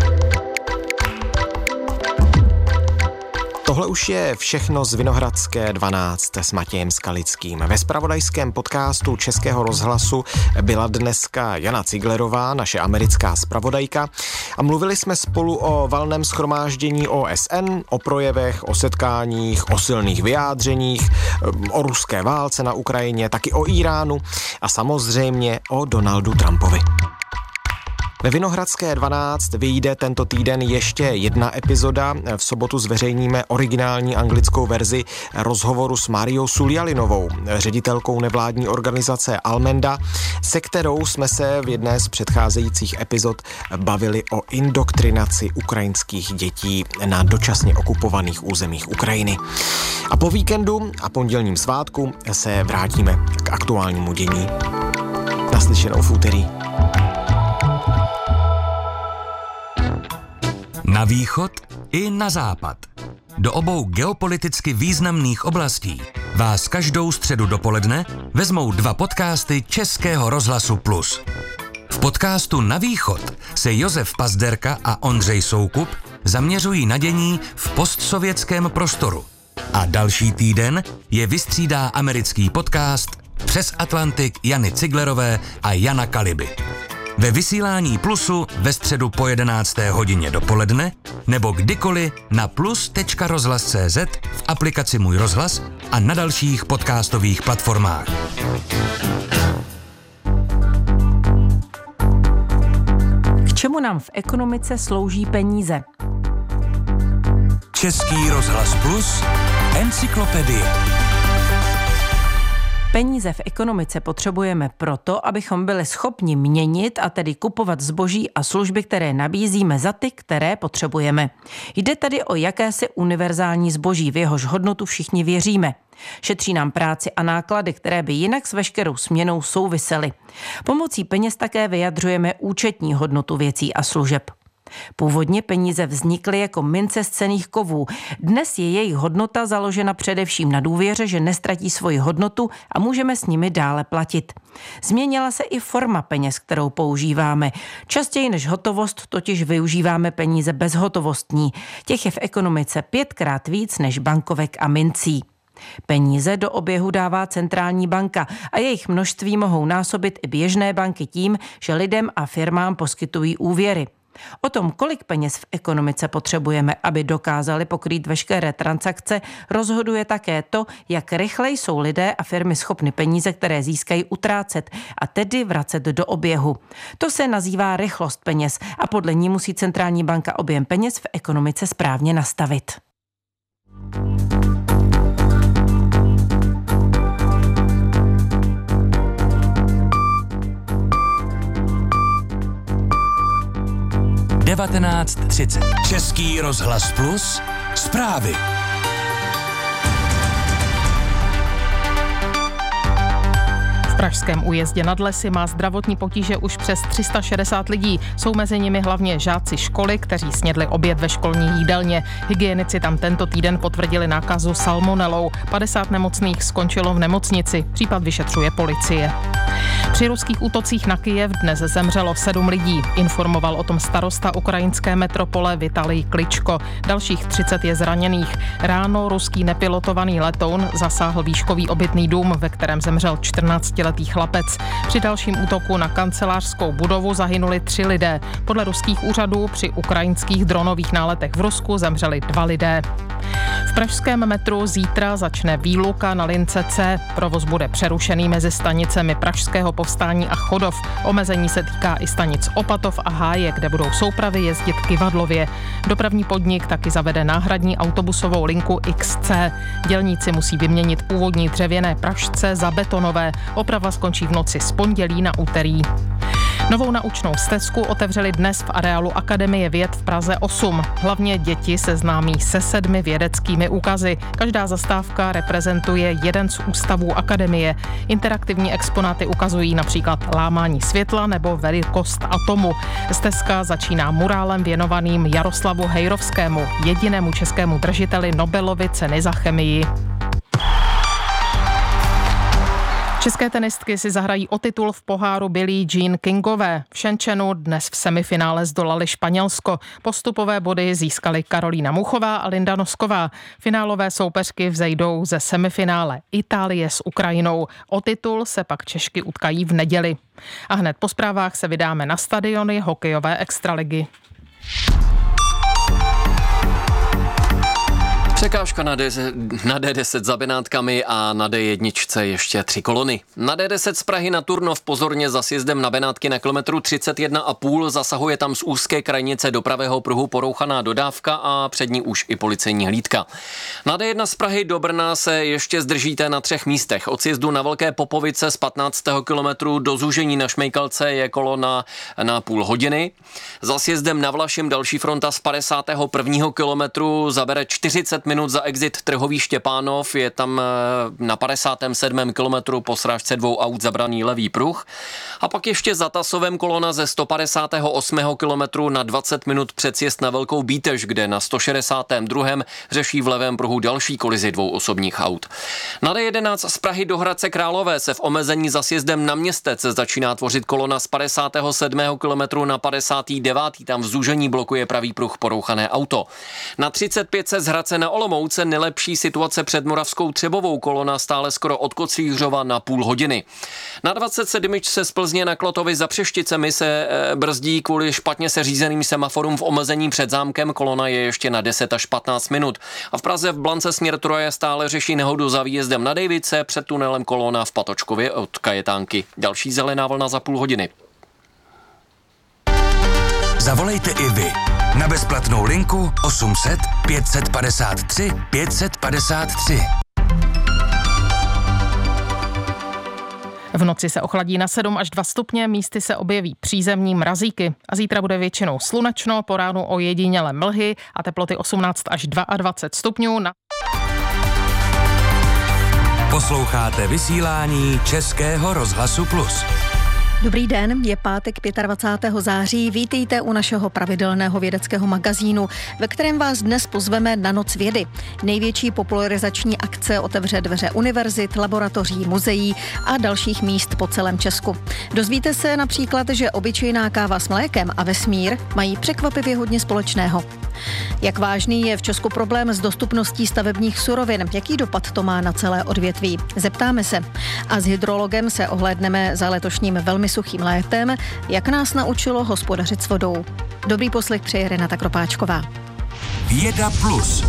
Tohle už je všechno z Vinohradské dvanáct s Matějem Skalickým. Ve zpravodajském podcastu Českého rozhlasu byla dneska Jana Ciglerová, naše americká zpravodajka, a mluvili jsme spolu o valném shromáždění O S N, o projevech, o setkáních, o silných vyjádřeních, o ruské válce na Ukrajině, taky o Iránu a samozřejmě o Donaldu Trumpovi. Ve Vinohradské dvanáct vyjde tento týden ještě jedna epizoda. V sobotu zveřejníme originální anglickou verzi rozhovoru s Mariou Suljalinovou, ředitelkou nevládní organizace Almenda, se kterou jsme se v jedné z předcházejících epizod bavili o indoktrinaci ukrajinských dětí na dočasně okupovaných územích Ukrajiny. A po víkendu a pondělním svátku se vrátíme k aktuálnímu dění. Naslyšenou v úterý. Na východ i na západ. Do obou geopoliticky významných oblastí vás každou středu dopoledne vezmou dva podcasty Českého rozhlasu Plus. V podcastu Na východ se Josef Pazderka a Ondřej Soukup zaměřují na dění v postsovětském prostoru. A další týden je vystřídá americký podcast Přes Atlantik Jany Ciglerové a Jana Kaliby. Ve vysílání Plusu ve středu po jedenácté hodině dopoledne nebo kdykoliv na plus tečka rozhlas tečka cé zet, v aplikaci Můj rozhlas a na dalších podcastových platformách. K čemu nám v ekonomice slouží peníze? Český rozhlas Plus, encyklopedie. Peníze v ekonomice potřebujeme proto, abychom byli schopni měnit a tedy kupovat zboží a služby, které nabízíme za ty, které potřebujeme. Jde tady o jakési univerzální zboží, v jehož hodnotu všichni věříme. Šetří nám práci a náklady, které by jinak s veškerou směnou souvisely. Pomocí peněz také vyjadřujeme účetní hodnotu věcí a služeb. Původně peníze vznikly jako mince z cenných kovů. Dnes je jejich hodnota založena především na důvěře, že nestratí svoji hodnotu a můžeme s nimi dále platit. Změnila se i forma peněz, kterou používáme. Častěji než hotovost totiž využíváme peníze bezhotovostní. Těch je v ekonomice pětkrát víc než bankovek a mincí. Peníze do oběhu dává centrální banka a jejich množství mohou násobit i běžné banky tím, že lidem a firmám poskytují úvěry. O tom, kolik peněz v ekonomice potřebujeme, aby dokázali pokrýt veškeré transakce, rozhoduje také to, jak rychle jsou lidé a firmy schopny peníze, které získají, utrácet a tedy vracet do oběhu. To se nazývá rychlost peněz a podle ní musí centrální banka objem peněz v ekonomice správně nastavit. devatenáct třicet. Český rozhlas Plus, zprávy. V pražském Újezdě nad Lesy má zdravotní potíže už přes tři sta šedesát lidí. Jsou mezi nimi hlavně žáci školy, kteří snědli oběd ve školní jídelně. Hygienici tam tento týden potvrdili nákazu salmonelou. padesát nemocných skončilo v nemocnici. Případ vyšetřuje policie. Při ruských útocích na Kyjev dnes zemřelo sedm lidí. Informoval o tom starosta ukrajinské metropole Vitalij Kličko. Dalších třicet je zraněných. Ráno ruský nepilotovaný letoun zasáhl výškový obytný dům, ve kterém zemřel čtrnáctiletý chlapec. Při dalším útoku na kancelářskou budovu zahynuli tři lidé. Podle ruských úřadů při ukrajinských dronových náletech v Rusku zemřeli dva lidé. V pražském metru zítra začne výluka na lince C. Provoz bude přerušený mezi stanicemi Pražského Povstání a Chodov. Omezení se týká i stanic Opatov a Háje, kde budou soupravy jezdit Kyvadlově. Dopravní podnik taky zavede náhradní autobusovou linku X C. Dělníci musí vyměnit původní dřevěné pražce za betonové. Oprava skončí v noci z pondělí na úterý. Novou naučnou stezku otevřeli dnes v areálu Akademie věd v Praze osm. Hlavně děti seznámí se sedmi vědeckými úkazy. Každá zastávka reprezentuje jeden z ústavů Akademie. Interaktivní exponáty ukazují například lámání světla nebo velikost atomu. Stezka začíná murálem věnovaným Jaroslavu Hejrovskému, jedinému českému držiteli Nobelovy ceny za chemii. České tenistky si zahrají o titul v poháru Billie Jean Kingové. V Shenzhenu dnes v semifinále zdolali Španělsko. Postupové body získaly Karolína Muchová a Linda Nosková. Finálové soupeřky vzejdou ze semifinále Itálie s Ukrajinou. O titul se pak Češky utkají v neděli. A hned po zprávách se vydáme na stadiony hokejové extraligy. Překážka na, D, na D deset za Benátkami a na D jedna ještě tři kolony. Na D deset z Prahy na Turnov pozorně za sjezdem na Benátky na kilometru třicet jedna a půl zasahuje tam z úzké krajnice do pravého pruhu porouchaná dodávka a před ní už i policejní hlídka. Na D jedna z Prahy do Brna se ještě zdržíte na třech místech. Od sjezdu na Velké Popovice z patnáctého kilometru do zúžení na Šmejkalce je kolona na půl hodiny. Za sjezdem na Vlašim další fronta z padesátého prvního kilometru zabere čtyřicet minut za exit Trhový Štěpánov, je tam na padesátém sedmém kilometru po srážce dvou aut zabraný levý pruh. A pak ještě za Tasovem kolona ze sto padesátého osmého kilometru na dvacet minut před sjezd na Velkou Bítež, kde na sto šedesátém druhém řeší v levém pruhu další kolizi dvou osobních aut. Na D jedenáct z Prahy do Hradce Králové se v omezení za sjezdem na Městec začíná tvořit kolona z padesátého sedmého kilometru na padesátý devátý Tam v zúžení blokuje pravý pruh porouchané auto. Na třicet pět z Hradce na Olomouce nelepší situace před Moravskou Třebovou, kolona stále skoro od Kocířova na půl hodiny. Na dvacet sedm se z Plzně na Klotovi za Přešticemi se brzdí kvůli špatně se řízeným semaforům v omezení před zámkem, kolona je ještě na deset až patnáct minut. A v Praze v Blance směr Troje stále řeší nehodu za výjezdem na Dejvice, před tunelem kolona v Patočkově od Kajetánky. Další zelená vlna za půl hodiny. Zavolejte i vy na bezplatnou linku osm set pět set padesát tři pět set padesát tři. V noci se ochladí na sedm až dva stupně, místy se objeví přízemní mrazíky. A zítra bude většinou slunečno, po ránu ojedinělé mlhy a teploty osmnáct až dvacet dva stupňů. Na... Posloucháte vysílání Českého rozhlasu Plus. Dobrý den, je pátek dvacátého pátého září, vítejte u našeho pravidelného vědeckého magazínu, ve kterém vás dnes pozveme na Noc vědy. Největší popularizační akce otevře dveře univerzit, laboratoří, muzeí a dalších míst po celém Česku. Dozvíte se například, že obyčejná káva s mlékem a vesmír mají překvapivě hodně společného. Jak vážný je v Česku problém s dostupností stavebních surovin, jaký dopad to má na celé odvětví? Zeptáme se. A s hydrologem se ohlédneme za letošním velmi suchým létem, jak nás naučilo hospodařit s vodou. Dobrý poslech přeje Renata Kropáčková. Věda plus.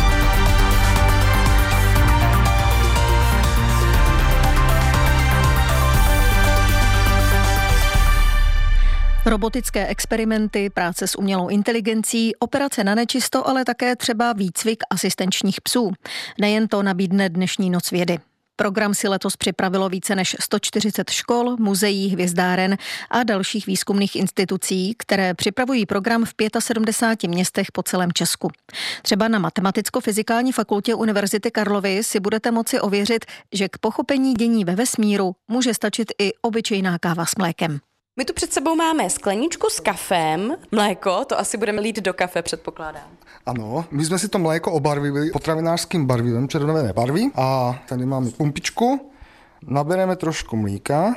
Robotické experimenty, práce s umělou inteligencí, operace na nečisto, ale také třeba výcvik asistenčních psů. Nejen to nabídne dnešní Noc vědy. Program si letos připravilo více než sto čtyřicet škol, muzeí, hvězdáren a dalších výzkumných institucí, které připravují program v sedmdeseti pěti městech po celém Česku. Třeba na Matematicko-fyzikální fakultě Univerzity Karlovy si budete moci ověřit, že k pochopení dění ve vesmíru může stačit i obyčejná káva s mlékem. My tu před sebou máme skleničku s kafem, mléko, to asi budeme lít do kafe, předpokládám. Ano, my jsme si to mléko obarvili potravinářským barvivem, červené barvy a tady máme pumpičku, nabereme trošku mlíka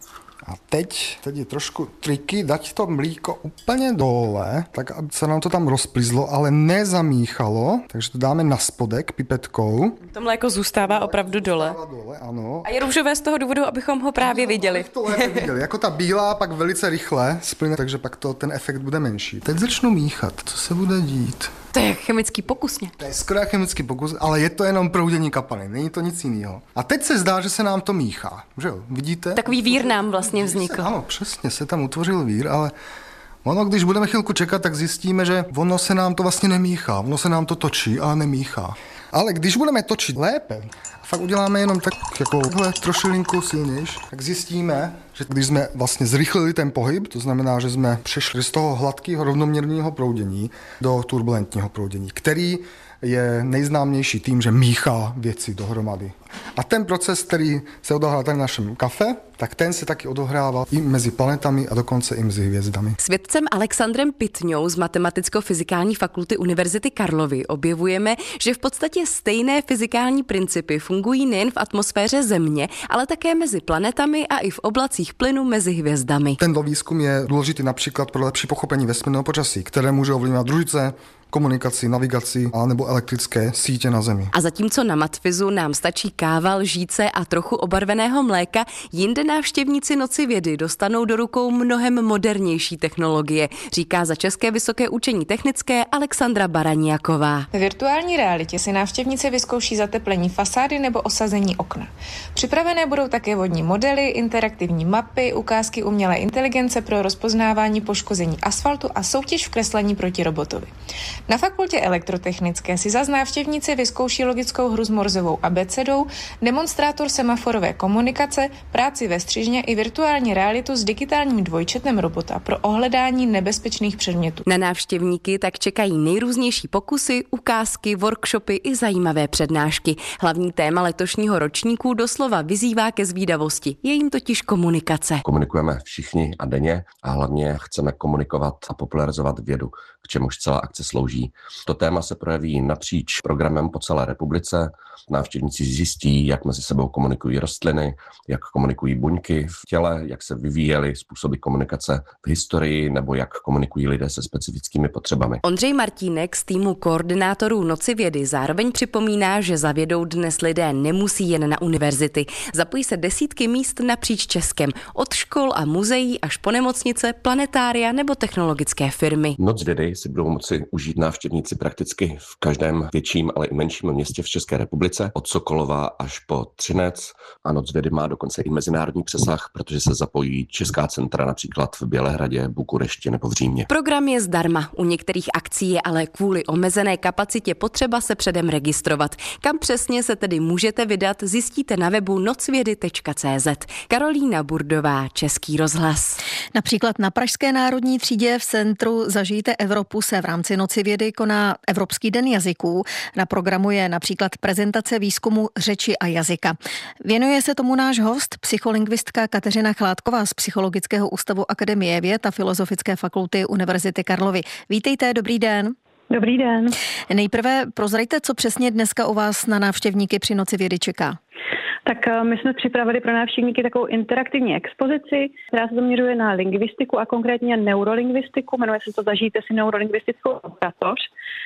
a teď, teď je trošku triky dať to mlíko úplně dole, tak aby se nám to tam rozplizlo, ale nezamíchalo, takže to dáme na spodek pipetkou. To mléko zůstává opravdu dole. dole ano. A je růžové z toho důvodu, abychom ho právě viděli. To lépe viděli. Jako ta bílá pak velice rychle splyne, takže pak to, ten efekt bude menší. Teď začnu míchat, co se bude dít. To je chemický pokus. To je skoro chemický pokus, ale je to jenom proudění kapalin, není to nic jiného. A teď se zdá, že se nám to míchá, že jo? Vidíte? Takový vír nám vlastně vznikl. Ano, přesně, se tam utvořil vír, ale ono, když budeme chvilku čekat, tak zjistíme, že ono se nám to vlastně nemíchá, ono se nám to točí, ale nemíchá. Ale když budeme točit lépe, a fakt uděláme jenom tak jako trošilinku silnější, tak zjistíme, že když jsme vlastně zrychlili ten pohyb, to znamená, že jsme přešli z toho hladkého rovnoměrného proudění do turbulentního proudění, který je nejznámější tím, že míchá věci dohromady. A ten proces, který se odehrál tady v našem kafe, tak ten se taky odohrává i mezi planetami a dokonce i mezi hvězdami. S vědcem Alexandrem Pitňou z Matematicko-fyzikální fakulty Univerzity Karlovy objevujeme, že v podstatě stejné fyzikální principy fungují nejen v atmosféře Země, ale také mezi planetami a i v oblacích plynu mezi hvězdami. Tento výzkum je důležitý například pro lepší pochopení vesmírného počasí, které může ovlivňovat družice, komunikaci, navigaci a nebo elektrické sítě na Zemi. A zatímco na matfizu nám stačí káva, lžíce a trochu obarveného mléka, jinde návštěvníci Noci vědy dostanou do rukou mnohem modernější technologie, říká za České vysoké učení technické Alexandra Baraniaková. Ve virtuální realitě si návštěvníci vyzkouší zateplení fasády nebo osazení okna. Připravené budou také vodní modely, interaktivní mapy, ukázky umělé inteligence pro rozpoznávání poškození asfaltu a soutěž v kreslení proti robotovi. Na fakultě elektrotechnické si zas návštěvníci vyzkouší logickou hru s morzovou abecedou, demonstrátor semaforové komunikace, práci ve střižně i virtuální realitu s digitálním dvojčetem robota pro ohledání nebezpečných předmětů. Na návštěvníky tak čekají nejrůznější pokusy, ukázky, workshopy i zajímavé přednášky. Hlavní téma letošního ročníku doslova vyzývá ke zvídavosti. Je jim totiž komunikace. Komunikujeme všichni a denně a hlavně chceme komunikovat a popularizovat vědu, k čemuž celá akce slouží. To téma se projeví napříč programem po celé republice. Návštěvníci zjistí, jak mezi sebou komunikují rostliny, jak komunikují buňky v těle, jak se vyvíjely způsoby komunikace v historii nebo jak komunikují lidé se specifickými potřebami. Ondřej Martínek z týmu koordinátorů Noci vědy zároveň připomíná, že za vědou dnes lidé nemusí jen na univerzity. Zapojí se desítky míst napříč Českem, od škol a muzeí až po nemocnice, planetária nebo technologické firmy. Noc vědy si budou moci užít návštěvníci prakticky v každém větším, ale i menším městě v České republice, od Sokolova až po Třinec. A Noc vědy má dokonce i mezinárodní přesah, protože se zapojí česká centra například v Bělehradě, Bukurešti nebo v Římě. Program je zdarma. U některých akcí je ale kvůli omezené kapacitě potřeba se předem registrovat. Kam přesně se tedy můžete vydat, zjistíte na webu nocvědy tečka cé zet. Karolína Burdová, Český rozhlas. Například na Pražské národní třídě v centru Zažijte Evropu se v rámci Noci vědy koná Evropský den jazyků. Na programu je například prezentace výzkumu řeči a jazyka. Věnuje se tomu náš host, psycholingvistka Kateřina Chládková z Psychologického ústavu Akademie věd a Filozofické fakulty Univerzity Karlovy. Vítejte, dobrý den. Dobrý den. Nejprve prozraďte, co přesně dneska u vás na návštěvníky při Noci vědy čeká. Tak my jsme připravili pro návštěvníky takovou interaktivní expozici, která se zaměřuje na lingvistiku a konkrétně neurolingvistiku. Jmenuje se to Zažijte si neurolingvistickou laboratoř.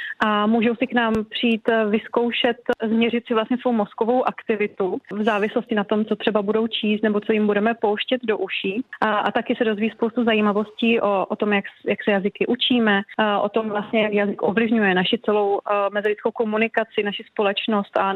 A můžou si k nám přijít vyzkoušet, změřit si vlastně svou mozkovou aktivitu v závislosti na tom, co třeba budou číst nebo co jim budeme pouštět do uší. A, a taky se dozví spoustu zajímavostí o, o tom, jak, jak se jazyky učíme, a o tom vlastně, jak jazyk ovlivňuje naši celou mezilidskou komunikaci, naši společnost a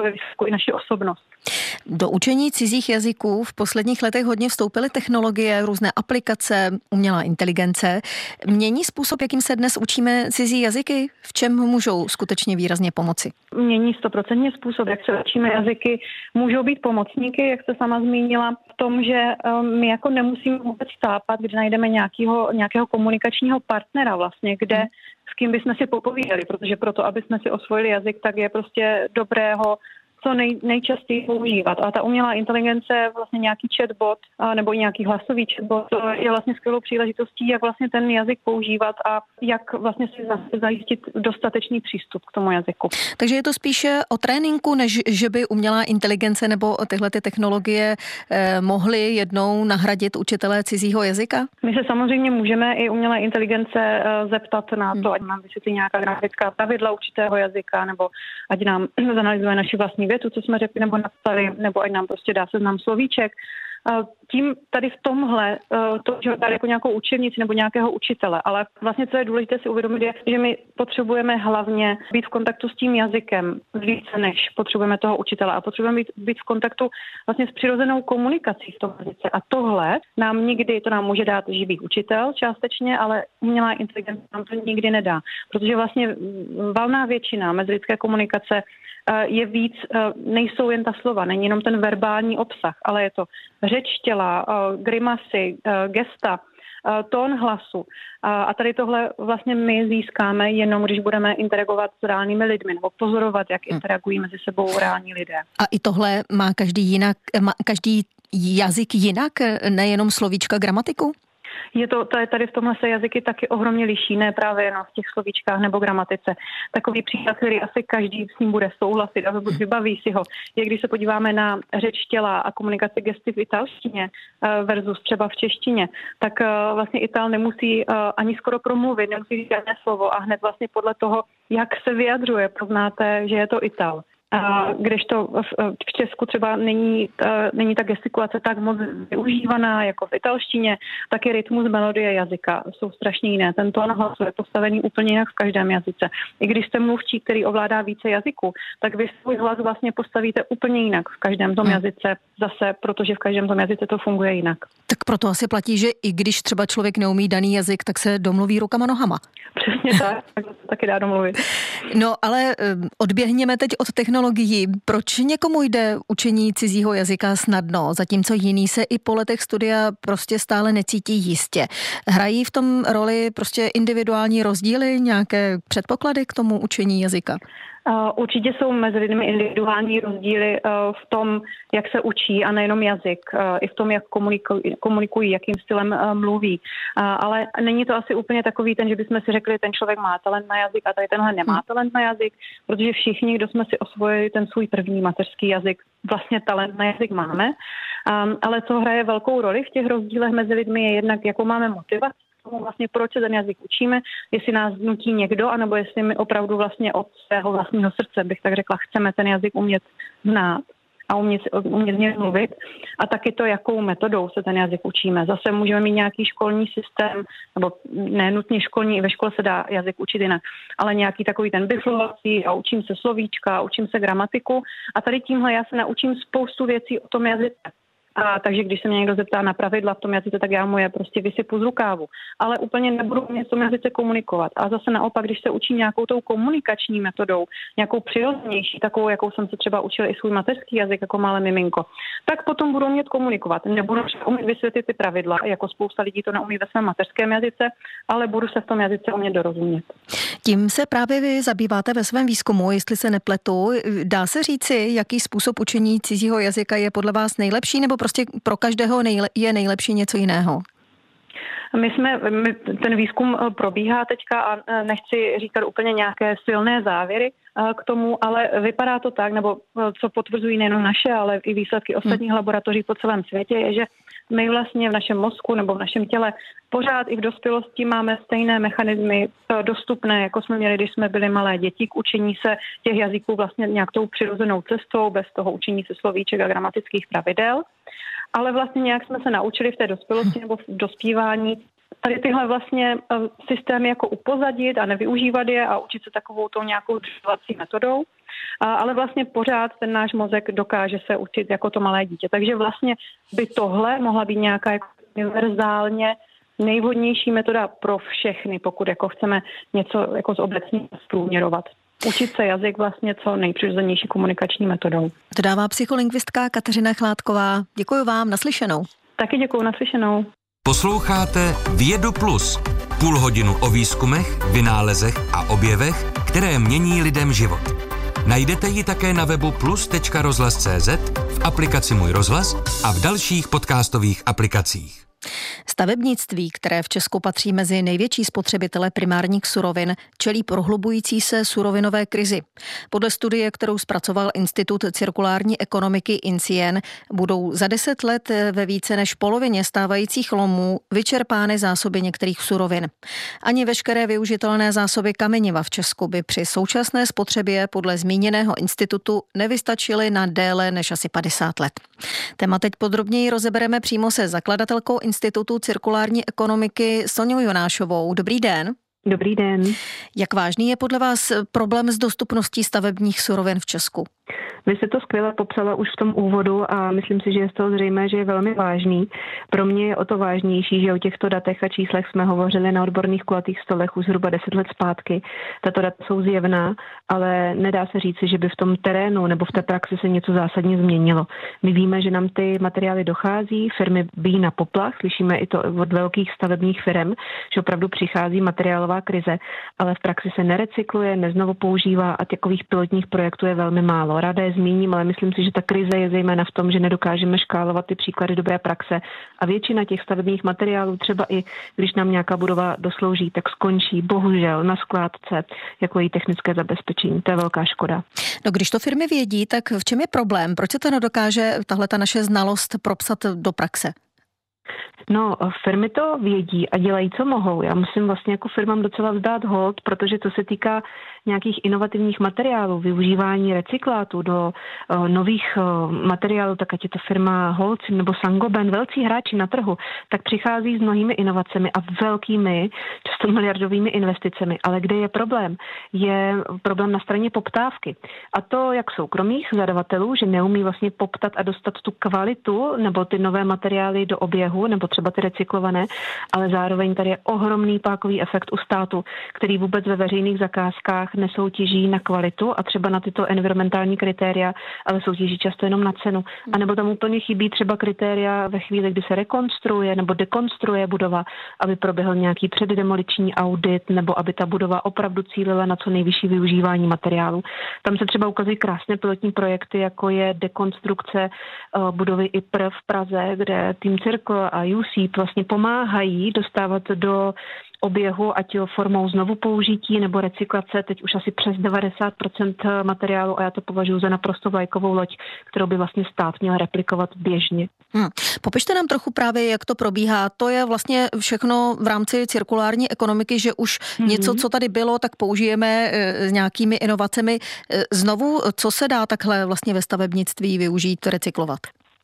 i naši osobnost. Do učení cizích jazyků v posledních letech hodně vstoupily technologie, různé aplikace, umělá inteligence. Mění způsob, jakým se dnes učíme cizí jazyky? V čem čem můžou skutečně výrazně pomoci? Mění stoprocentně způsob, jak se učíme jazyky. Můžou být pomocníky, jak jste sama zmínila, v tom, že my jako nemusíme vůbec tápat, když najdeme nějakého, nějakého komunikačního partnera vlastně, kde s kým bychom si popovídali, protože proto, aby jsme si osvojili jazyk, tak je prostě dobré ho co nej, nejčastěji používat. A ta umělá inteligence, vlastně nějaký chatbot a, nebo nějaký hlasový chatbot je vlastně skvělou příležitostí, jak vlastně ten jazyk používat a jak vlastně si zajistit dostatečný přístup k tomu jazyku. Takže je to spíše o tréninku, než že by umělá inteligence nebo tyhle ty technologie eh, mohly jednou nahradit učitelé cizího jazyka? My se samozřejmě můžeme i umělé inteligence eh, zeptat na to, ať nám vysvětlí nějaká grafická pravidla určitého jazyka, nebo ať nám zanalyzuje naši vlastní větu, co jsme řekli nebo napsali, nebo ať nám prostě dá seznam slovíček. Tím tady v tomhle, to, že dá jako nějakou učebnici nebo nějakého učitele, ale vlastně co je důležité si uvědomit, je, že my potřebujeme hlavně být v kontaktu s tím jazykem více, než potřebujeme toho učitele a potřebujeme být, být v kontaktu vlastně s přirozenou komunikací v tom jazyce. A tohle nám nikdy, to nám může dát živý učitel částečně, ale umělá inteligence nám to nikdy nedá, protože vlastně valná většina mezilidské komunikace je víc, nejsou jen ta slova, není jenom ten verbální obsah, ale je to řeč těla, grimasy, gesta, tón hlasu. A tady tohle vlastně my získáme jenom, když budeme interagovat s reálnými lidmi nebo pozorovat, jak interagují mezi sebou reální lidé. A i tohle má každý jinak, má každý jazyk jinak, nejenom slovíčka, gramatiku? Je to, to je tady v tomhle se jazyky taky ohromně liší, ne právě jenom v těch slovíčkách nebo gramatice. Takový příklad, který asi každý s ním bude souhlasit a vybaví si ho, je, když se podíváme na řeč těla a komunikaci gesty v italštině versus třeba v češtině, tak vlastně Ital nemusí ani skoro promluvit, nemusí říct žádné slovo a hned vlastně podle toho, jak se vyjadřuje, poznáte, že je to Ital. A kdežto v Česku třeba není, není ta gestikulace tak moc využívaná jako v italštině, taky rytmus, melodie jazyka jsou strašně jiné. Ten tón hlasu je postavený úplně jinak v každém jazyce. I když jste mluvčí, který ovládá více jazyků, tak vy svůj hlas vlastně postavíte úplně jinak v každém tom jazyce, zase protože v každém tom jazyce to funguje jinak. Tak proto asi platí, že i když třeba člověk neumí daný jazyk, tak se domluví rukama nohama. Přesně tak, tak to taky dá domluvit. No ale odběhněme teď od technologií. Proč někomu jde učení cizího jazyka snadno, zatímco jiný se i po letech studia prostě stále necítí jistě? Hrají v tom roli prostě individuální rozdíly, nějaké předpoklady k tomu učení jazyka? Určitě jsou mezi lidmi individuální rozdíly v tom, jak se učí a nejenom jazyk, i v tom, jak komunikují, komunikují jakým stylem mluví. Ale není to asi úplně takový ten, že bychom si řekli, ten člověk má talent na jazyk a tady tenhle nemá talent na jazyk, protože všichni, kdo jsme si osvojili ten svůj první mateřský jazyk, vlastně talent na jazyk máme. Ale co hraje velkou roli v těch rozdílech mezi lidmi je jednak, jakou máme motivaci, vlastně proč se ten jazyk učíme, jestli nás nutí někdo, anebo jestli my opravdu vlastně od svého vlastního srdce, bych tak řekla, chceme ten jazyk umět znát a umět, umět z něj mluvit. A taky to, jakou metodou se ten jazyk učíme. Zase můžeme mít nějaký školní systém, nebo ne nutně školní, i ve škole se dá jazyk učit jinak, ale nějaký takový ten biflovací a učím se slovíčka, učím se gramatiku a tady tímhle já se naučím spoustu věcí o tom jazyce. A takže když se mě někdo zeptá na pravidla v tom jazyce, tak já mu je prostě vysypu z rukávu. Ale úplně nebudu umět v tom jazyce komunikovat. A zase naopak, když se učím nějakou tou komunikační metodou, nějakou přirozenější, takovou, jakou jsem se třeba učil i svůj mateřský jazyk jako malé miminko, tak potom budu umět komunikovat. Nebudu umět vysvětlit ty pravidla, jako spousta lidí to neumí ve svém mateřském jazyce, ale budu se v tom jazyce umět dorozumět. Tím se právě vy zabýváte ve svém výzkumu, jestli se nepletu. Dá se říci, jaký způsob učení cizího jazyka je podle vás nejlepší, nebo prostě pro každého nejle, je nejlepší něco jiného? My jsme, my, ten výzkum probíhá teďka a nechci říkat úplně nějaké silné závěry k tomu, ale vypadá to tak, nebo co potvrzují nejen naše, ale i výsledky ostatních hmm. laboratoří po celém světě, je, že my vlastně v našem mozku nebo v našem těle pořád i v dospělosti máme stejné mechanismy dostupné, jako jsme měli, když jsme byli malé děti, k učení se těch jazyků vlastně nějak tou přirozenou cestou, bez toho učení se slovíček a gramatických pravidel. Ale vlastně nějak jsme se naučili v té dospělosti nebo v dospívání tady tyhle vlastně systémy jako upozadit a nevyužívat je a učit se takovou tou nějakou držovací metodou. Ale vlastně pořád ten náš mozek dokáže se učit jako to malé dítě. Takže vlastně by tohle mohla být nějaká jako univerzálně nejvhodnější metoda pro všechny, pokud jako chceme něco jako zobecně zprůměrovat. Učit se jazyk vlastně co nejpřirozenější komunikační metodou. To dává psycholingvistka Kateřina Chládková. Děkuji vám, naslyšenou. Taky děkuji, naslyšenou. Posloucháte Vědu Plus. Půl hodinu o výzkumech, vynálezech a objevech, které mění lidem život. Najdete ji také na webu plus tečka rozhlas tečka cé zet, v aplikaci Můj rozhlas a v dalších podcastových aplikacích. Stavebnictví, které v Česku patří mezi největší spotřebitele primárních surovin, čelí prohlubující se surovinové krizi. Podle studie, kterou zpracoval Institut cirkulární ekonomiky INCIEN, budou za deset let ve více než polovině stávajících lomů vyčerpány zásoby některých surovin. Ani veškeré využitelné zásoby kameniva v Česku by při současné spotřebě podle zmíněného institutu nevystačily na déle než asi padesát let. Téma teď podrobněji rozebereme přímo se zakladatelkou Institutu cirkulární ekonomiky Soňou Jonášovou. Dobrý den. Dobrý den. Jak vážný je podle vás problém s dostupností stavebních surovin v Česku? Vy jste to skvěle popsala už v tom úvodu a myslím si, že je z toho zřejmé, že je velmi vážný. Pro mě je o to vážnější, že o těchto datech a číslech jsme hovořili na odborných kulatých stolech už zhruba deset let zpátky. Tato data jsou zjevná, ale nedá se říci, že by v tom terénu nebo v té praxi se něco zásadně změnilo. My víme, že nám ty materiály dochází, firmy bijí na poplach, slyšíme i to od velkých stavebních firm, že opravdu přichází materiálová krize, ale v praxi se nerecykluje, neznovu používá a takových pilotních projektů je velmi málo. Ráda je zmíním, ale myslím si, že ta krize je zejména v tom, že nedokážeme škálovat ty příklady dobré praxe a většina těch stavebních materiálů, třeba i když nám nějaká budova doslouží, tak skončí bohužel na skládce jako její technické zabezpečení. To je velká škoda. No, když to firmy vědí, tak v čem je problém? Proč se to nedokáže tahle ta naše znalost propsat do praxe? No, firmy to vědí a dělají, co mohou. Já musím vlastně jako firmám docela vzdát hold, protože to se týká nějakých inovativních materiálů, využívání recyklátu do uh, nových uh, materiálů, tak ať je to firma Holcim nebo Saint-Gobain, velcí hráči na trhu, tak přichází s mnohými inovacemi a velkými, často miliardovými investicemi. Ale kde je problém? Je problém na straně poptávky. A to jak soukromých zadavatelů, že neumí vlastně poptat a dostat tu kvalitu nebo ty nové materiály do oběhu, nebo třeba ty recyklované, ale zároveň tady je ohromný pákový efekt u státu, který vůbec ve veřejných zakázkách nesoutěží na kvalitu a třeba na tyto environmentální kritéria, ale soutěží často jenom na cenu. A nebo tam úplně chybí třeba kritéria ve chvíli, kdy se rekonstruuje nebo dekonstruuje budova, aby proběhl nějaký předdemoliční audit nebo aby ta budova opravdu cílila na co nejvyšší využívání materiálu. Tam se třeba ukazují krásné pilotní projekty, jako je dekonstrukce uh, budovy I P R v Praze, kde Team Circle a U C vlastně pomáhají dostávat do oběhu, ať jo formou znovu použití nebo recyklace, teď už asi přes devadesát procent materiálu a já to považuji za naprosto vlajkovou loď, kterou by vlastně stát měl replikovat běžně. Hmm. Popište nám trochu právě, jak to probíhá. To je vlastně všechno v rámci cirkulární ekonomiky, že už hmm. něco, co tady bylo, tak použijeme e, s nějakými inovacemi. E, znovu, co se dá takhle vlastně ve stavebnictví využít, recyklovat?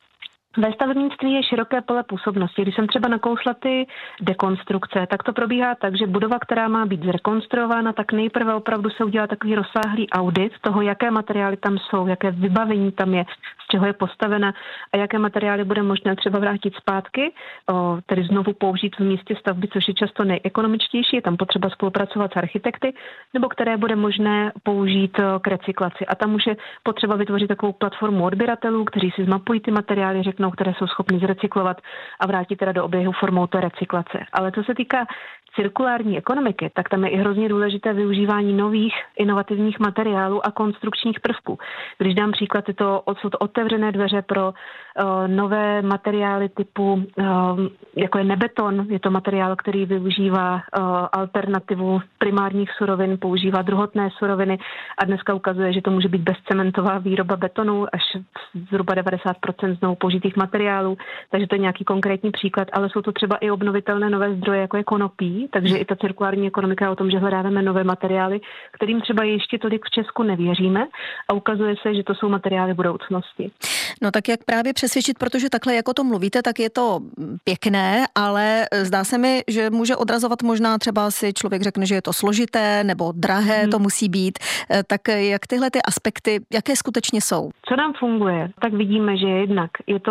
Ve stavebnictví je široké pole působnosti. Když jsem třeba nakousla ty dekonstrukce, tak to probíhá tak, že budova, která má být zrekonstruována, tak nejprve opravdu se udělá takový rozsáhlý audit toho, jaké materiály tam jsou, jaké vybavení tam je, z čeho je postavena a jaké materiály bude možné třeba vrátit zpátky, o, tedy znovu použít v místě stavby, což je často nejekonomičtější, je tam potřeba spolupracovat s architekty, nebo které bude možné použít k recyklaci. A tam už je potřeba vytvořit takovou platformu odběratelů, kteří si zmapují ty materiály, řeknou, které jsou schopny zrecyklovat a vrátit teda do oběhu formou té recyklace. Ale co se týká cirkulární ekonomiky, tak tam je i hrozně důležité využívání nových inovativních materiálů a konstrukčních prvků. Když dám příklad, je to, jsou to otevřené dveře pro uh, nové materiály typu, uh, jako je nebeton, je to materiál, který využívá uh, alternativu primárních surovin, používá druhotné suroviny a dneska ukazuje, že to může být bezcementová výroba betonu, až zhruba devadesát procent znovu použitých materiálů, takže to je nějaký konkrétní příklad, ale jsou to třeba i obnovitelné nové zdroje, jako je konopí, takže i ta cirkulární ekonomika je o tom, že hledáme nové materiály, kterým třeba ještě tolik v Česku nevěříme a ukazuje se, že to jsou materiály budoucnosti. No tak jak právě přesvědčit, protože takhle, jako to mluvíte, tak je to pěkné, ale zdá se mi, že může odrazovat možná třeba si člověk řekne, že je to složité nebo drahé, hmm. to musí být. Tak jak tyhle ty aspekty, jaké skutečně jsou? Co nám funguje, tak vidíme, že jednak je to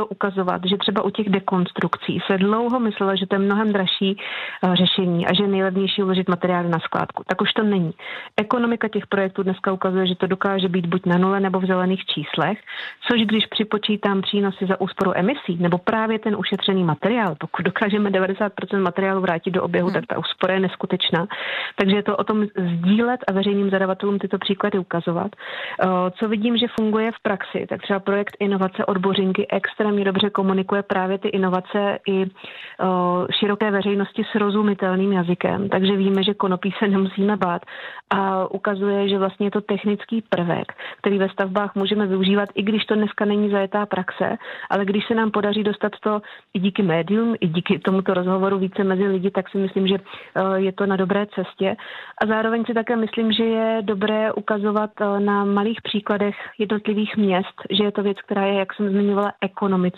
ukazovat, že třeba u těch dekonstrukcí se dlouho myslelo, že to je mnohem dražší uh, řešení a že je nejlevnější uložit materiály na skládku. Tak už to není. Ekonomika těch projektů dneska ukazuje, že to dokáže být buď na nule nebo v zelených číslech, což když připočítám přínosy za úsporu emisí nebo právě ten ušetřený materiál, pokud dokážeme devadesát procent materiálu vrátit do oběhu, hmm. tak ta úspora je neskutečná. Takže je to o tom sdílet a veřejným zadavatelům tyto příklady ukazovat. Co vidím, že funguje v praxi, tak třeba projekt inovace od Bořinky extrémně dobře komunikuje právě ty inovace i široké veřejnosti srozumitelným jazykem, takže víme, že konopí se nemusíme bát a ukazuje, že vlastně je to technický prvek, který ve stavbách můžeme využívat, i když to dneska není zajetá praxe, ale když se nám podaří dostat to i díky médium, i díky tomuto rozhovoru více mezi lidi, tak si myslím, že je to na dobré cestě. A zároveň si také myslím, že je dobré ukazovat na malých příkladech jednotlivých měst, že je to věc, která je, jak jsem zmiňovala, ekonomická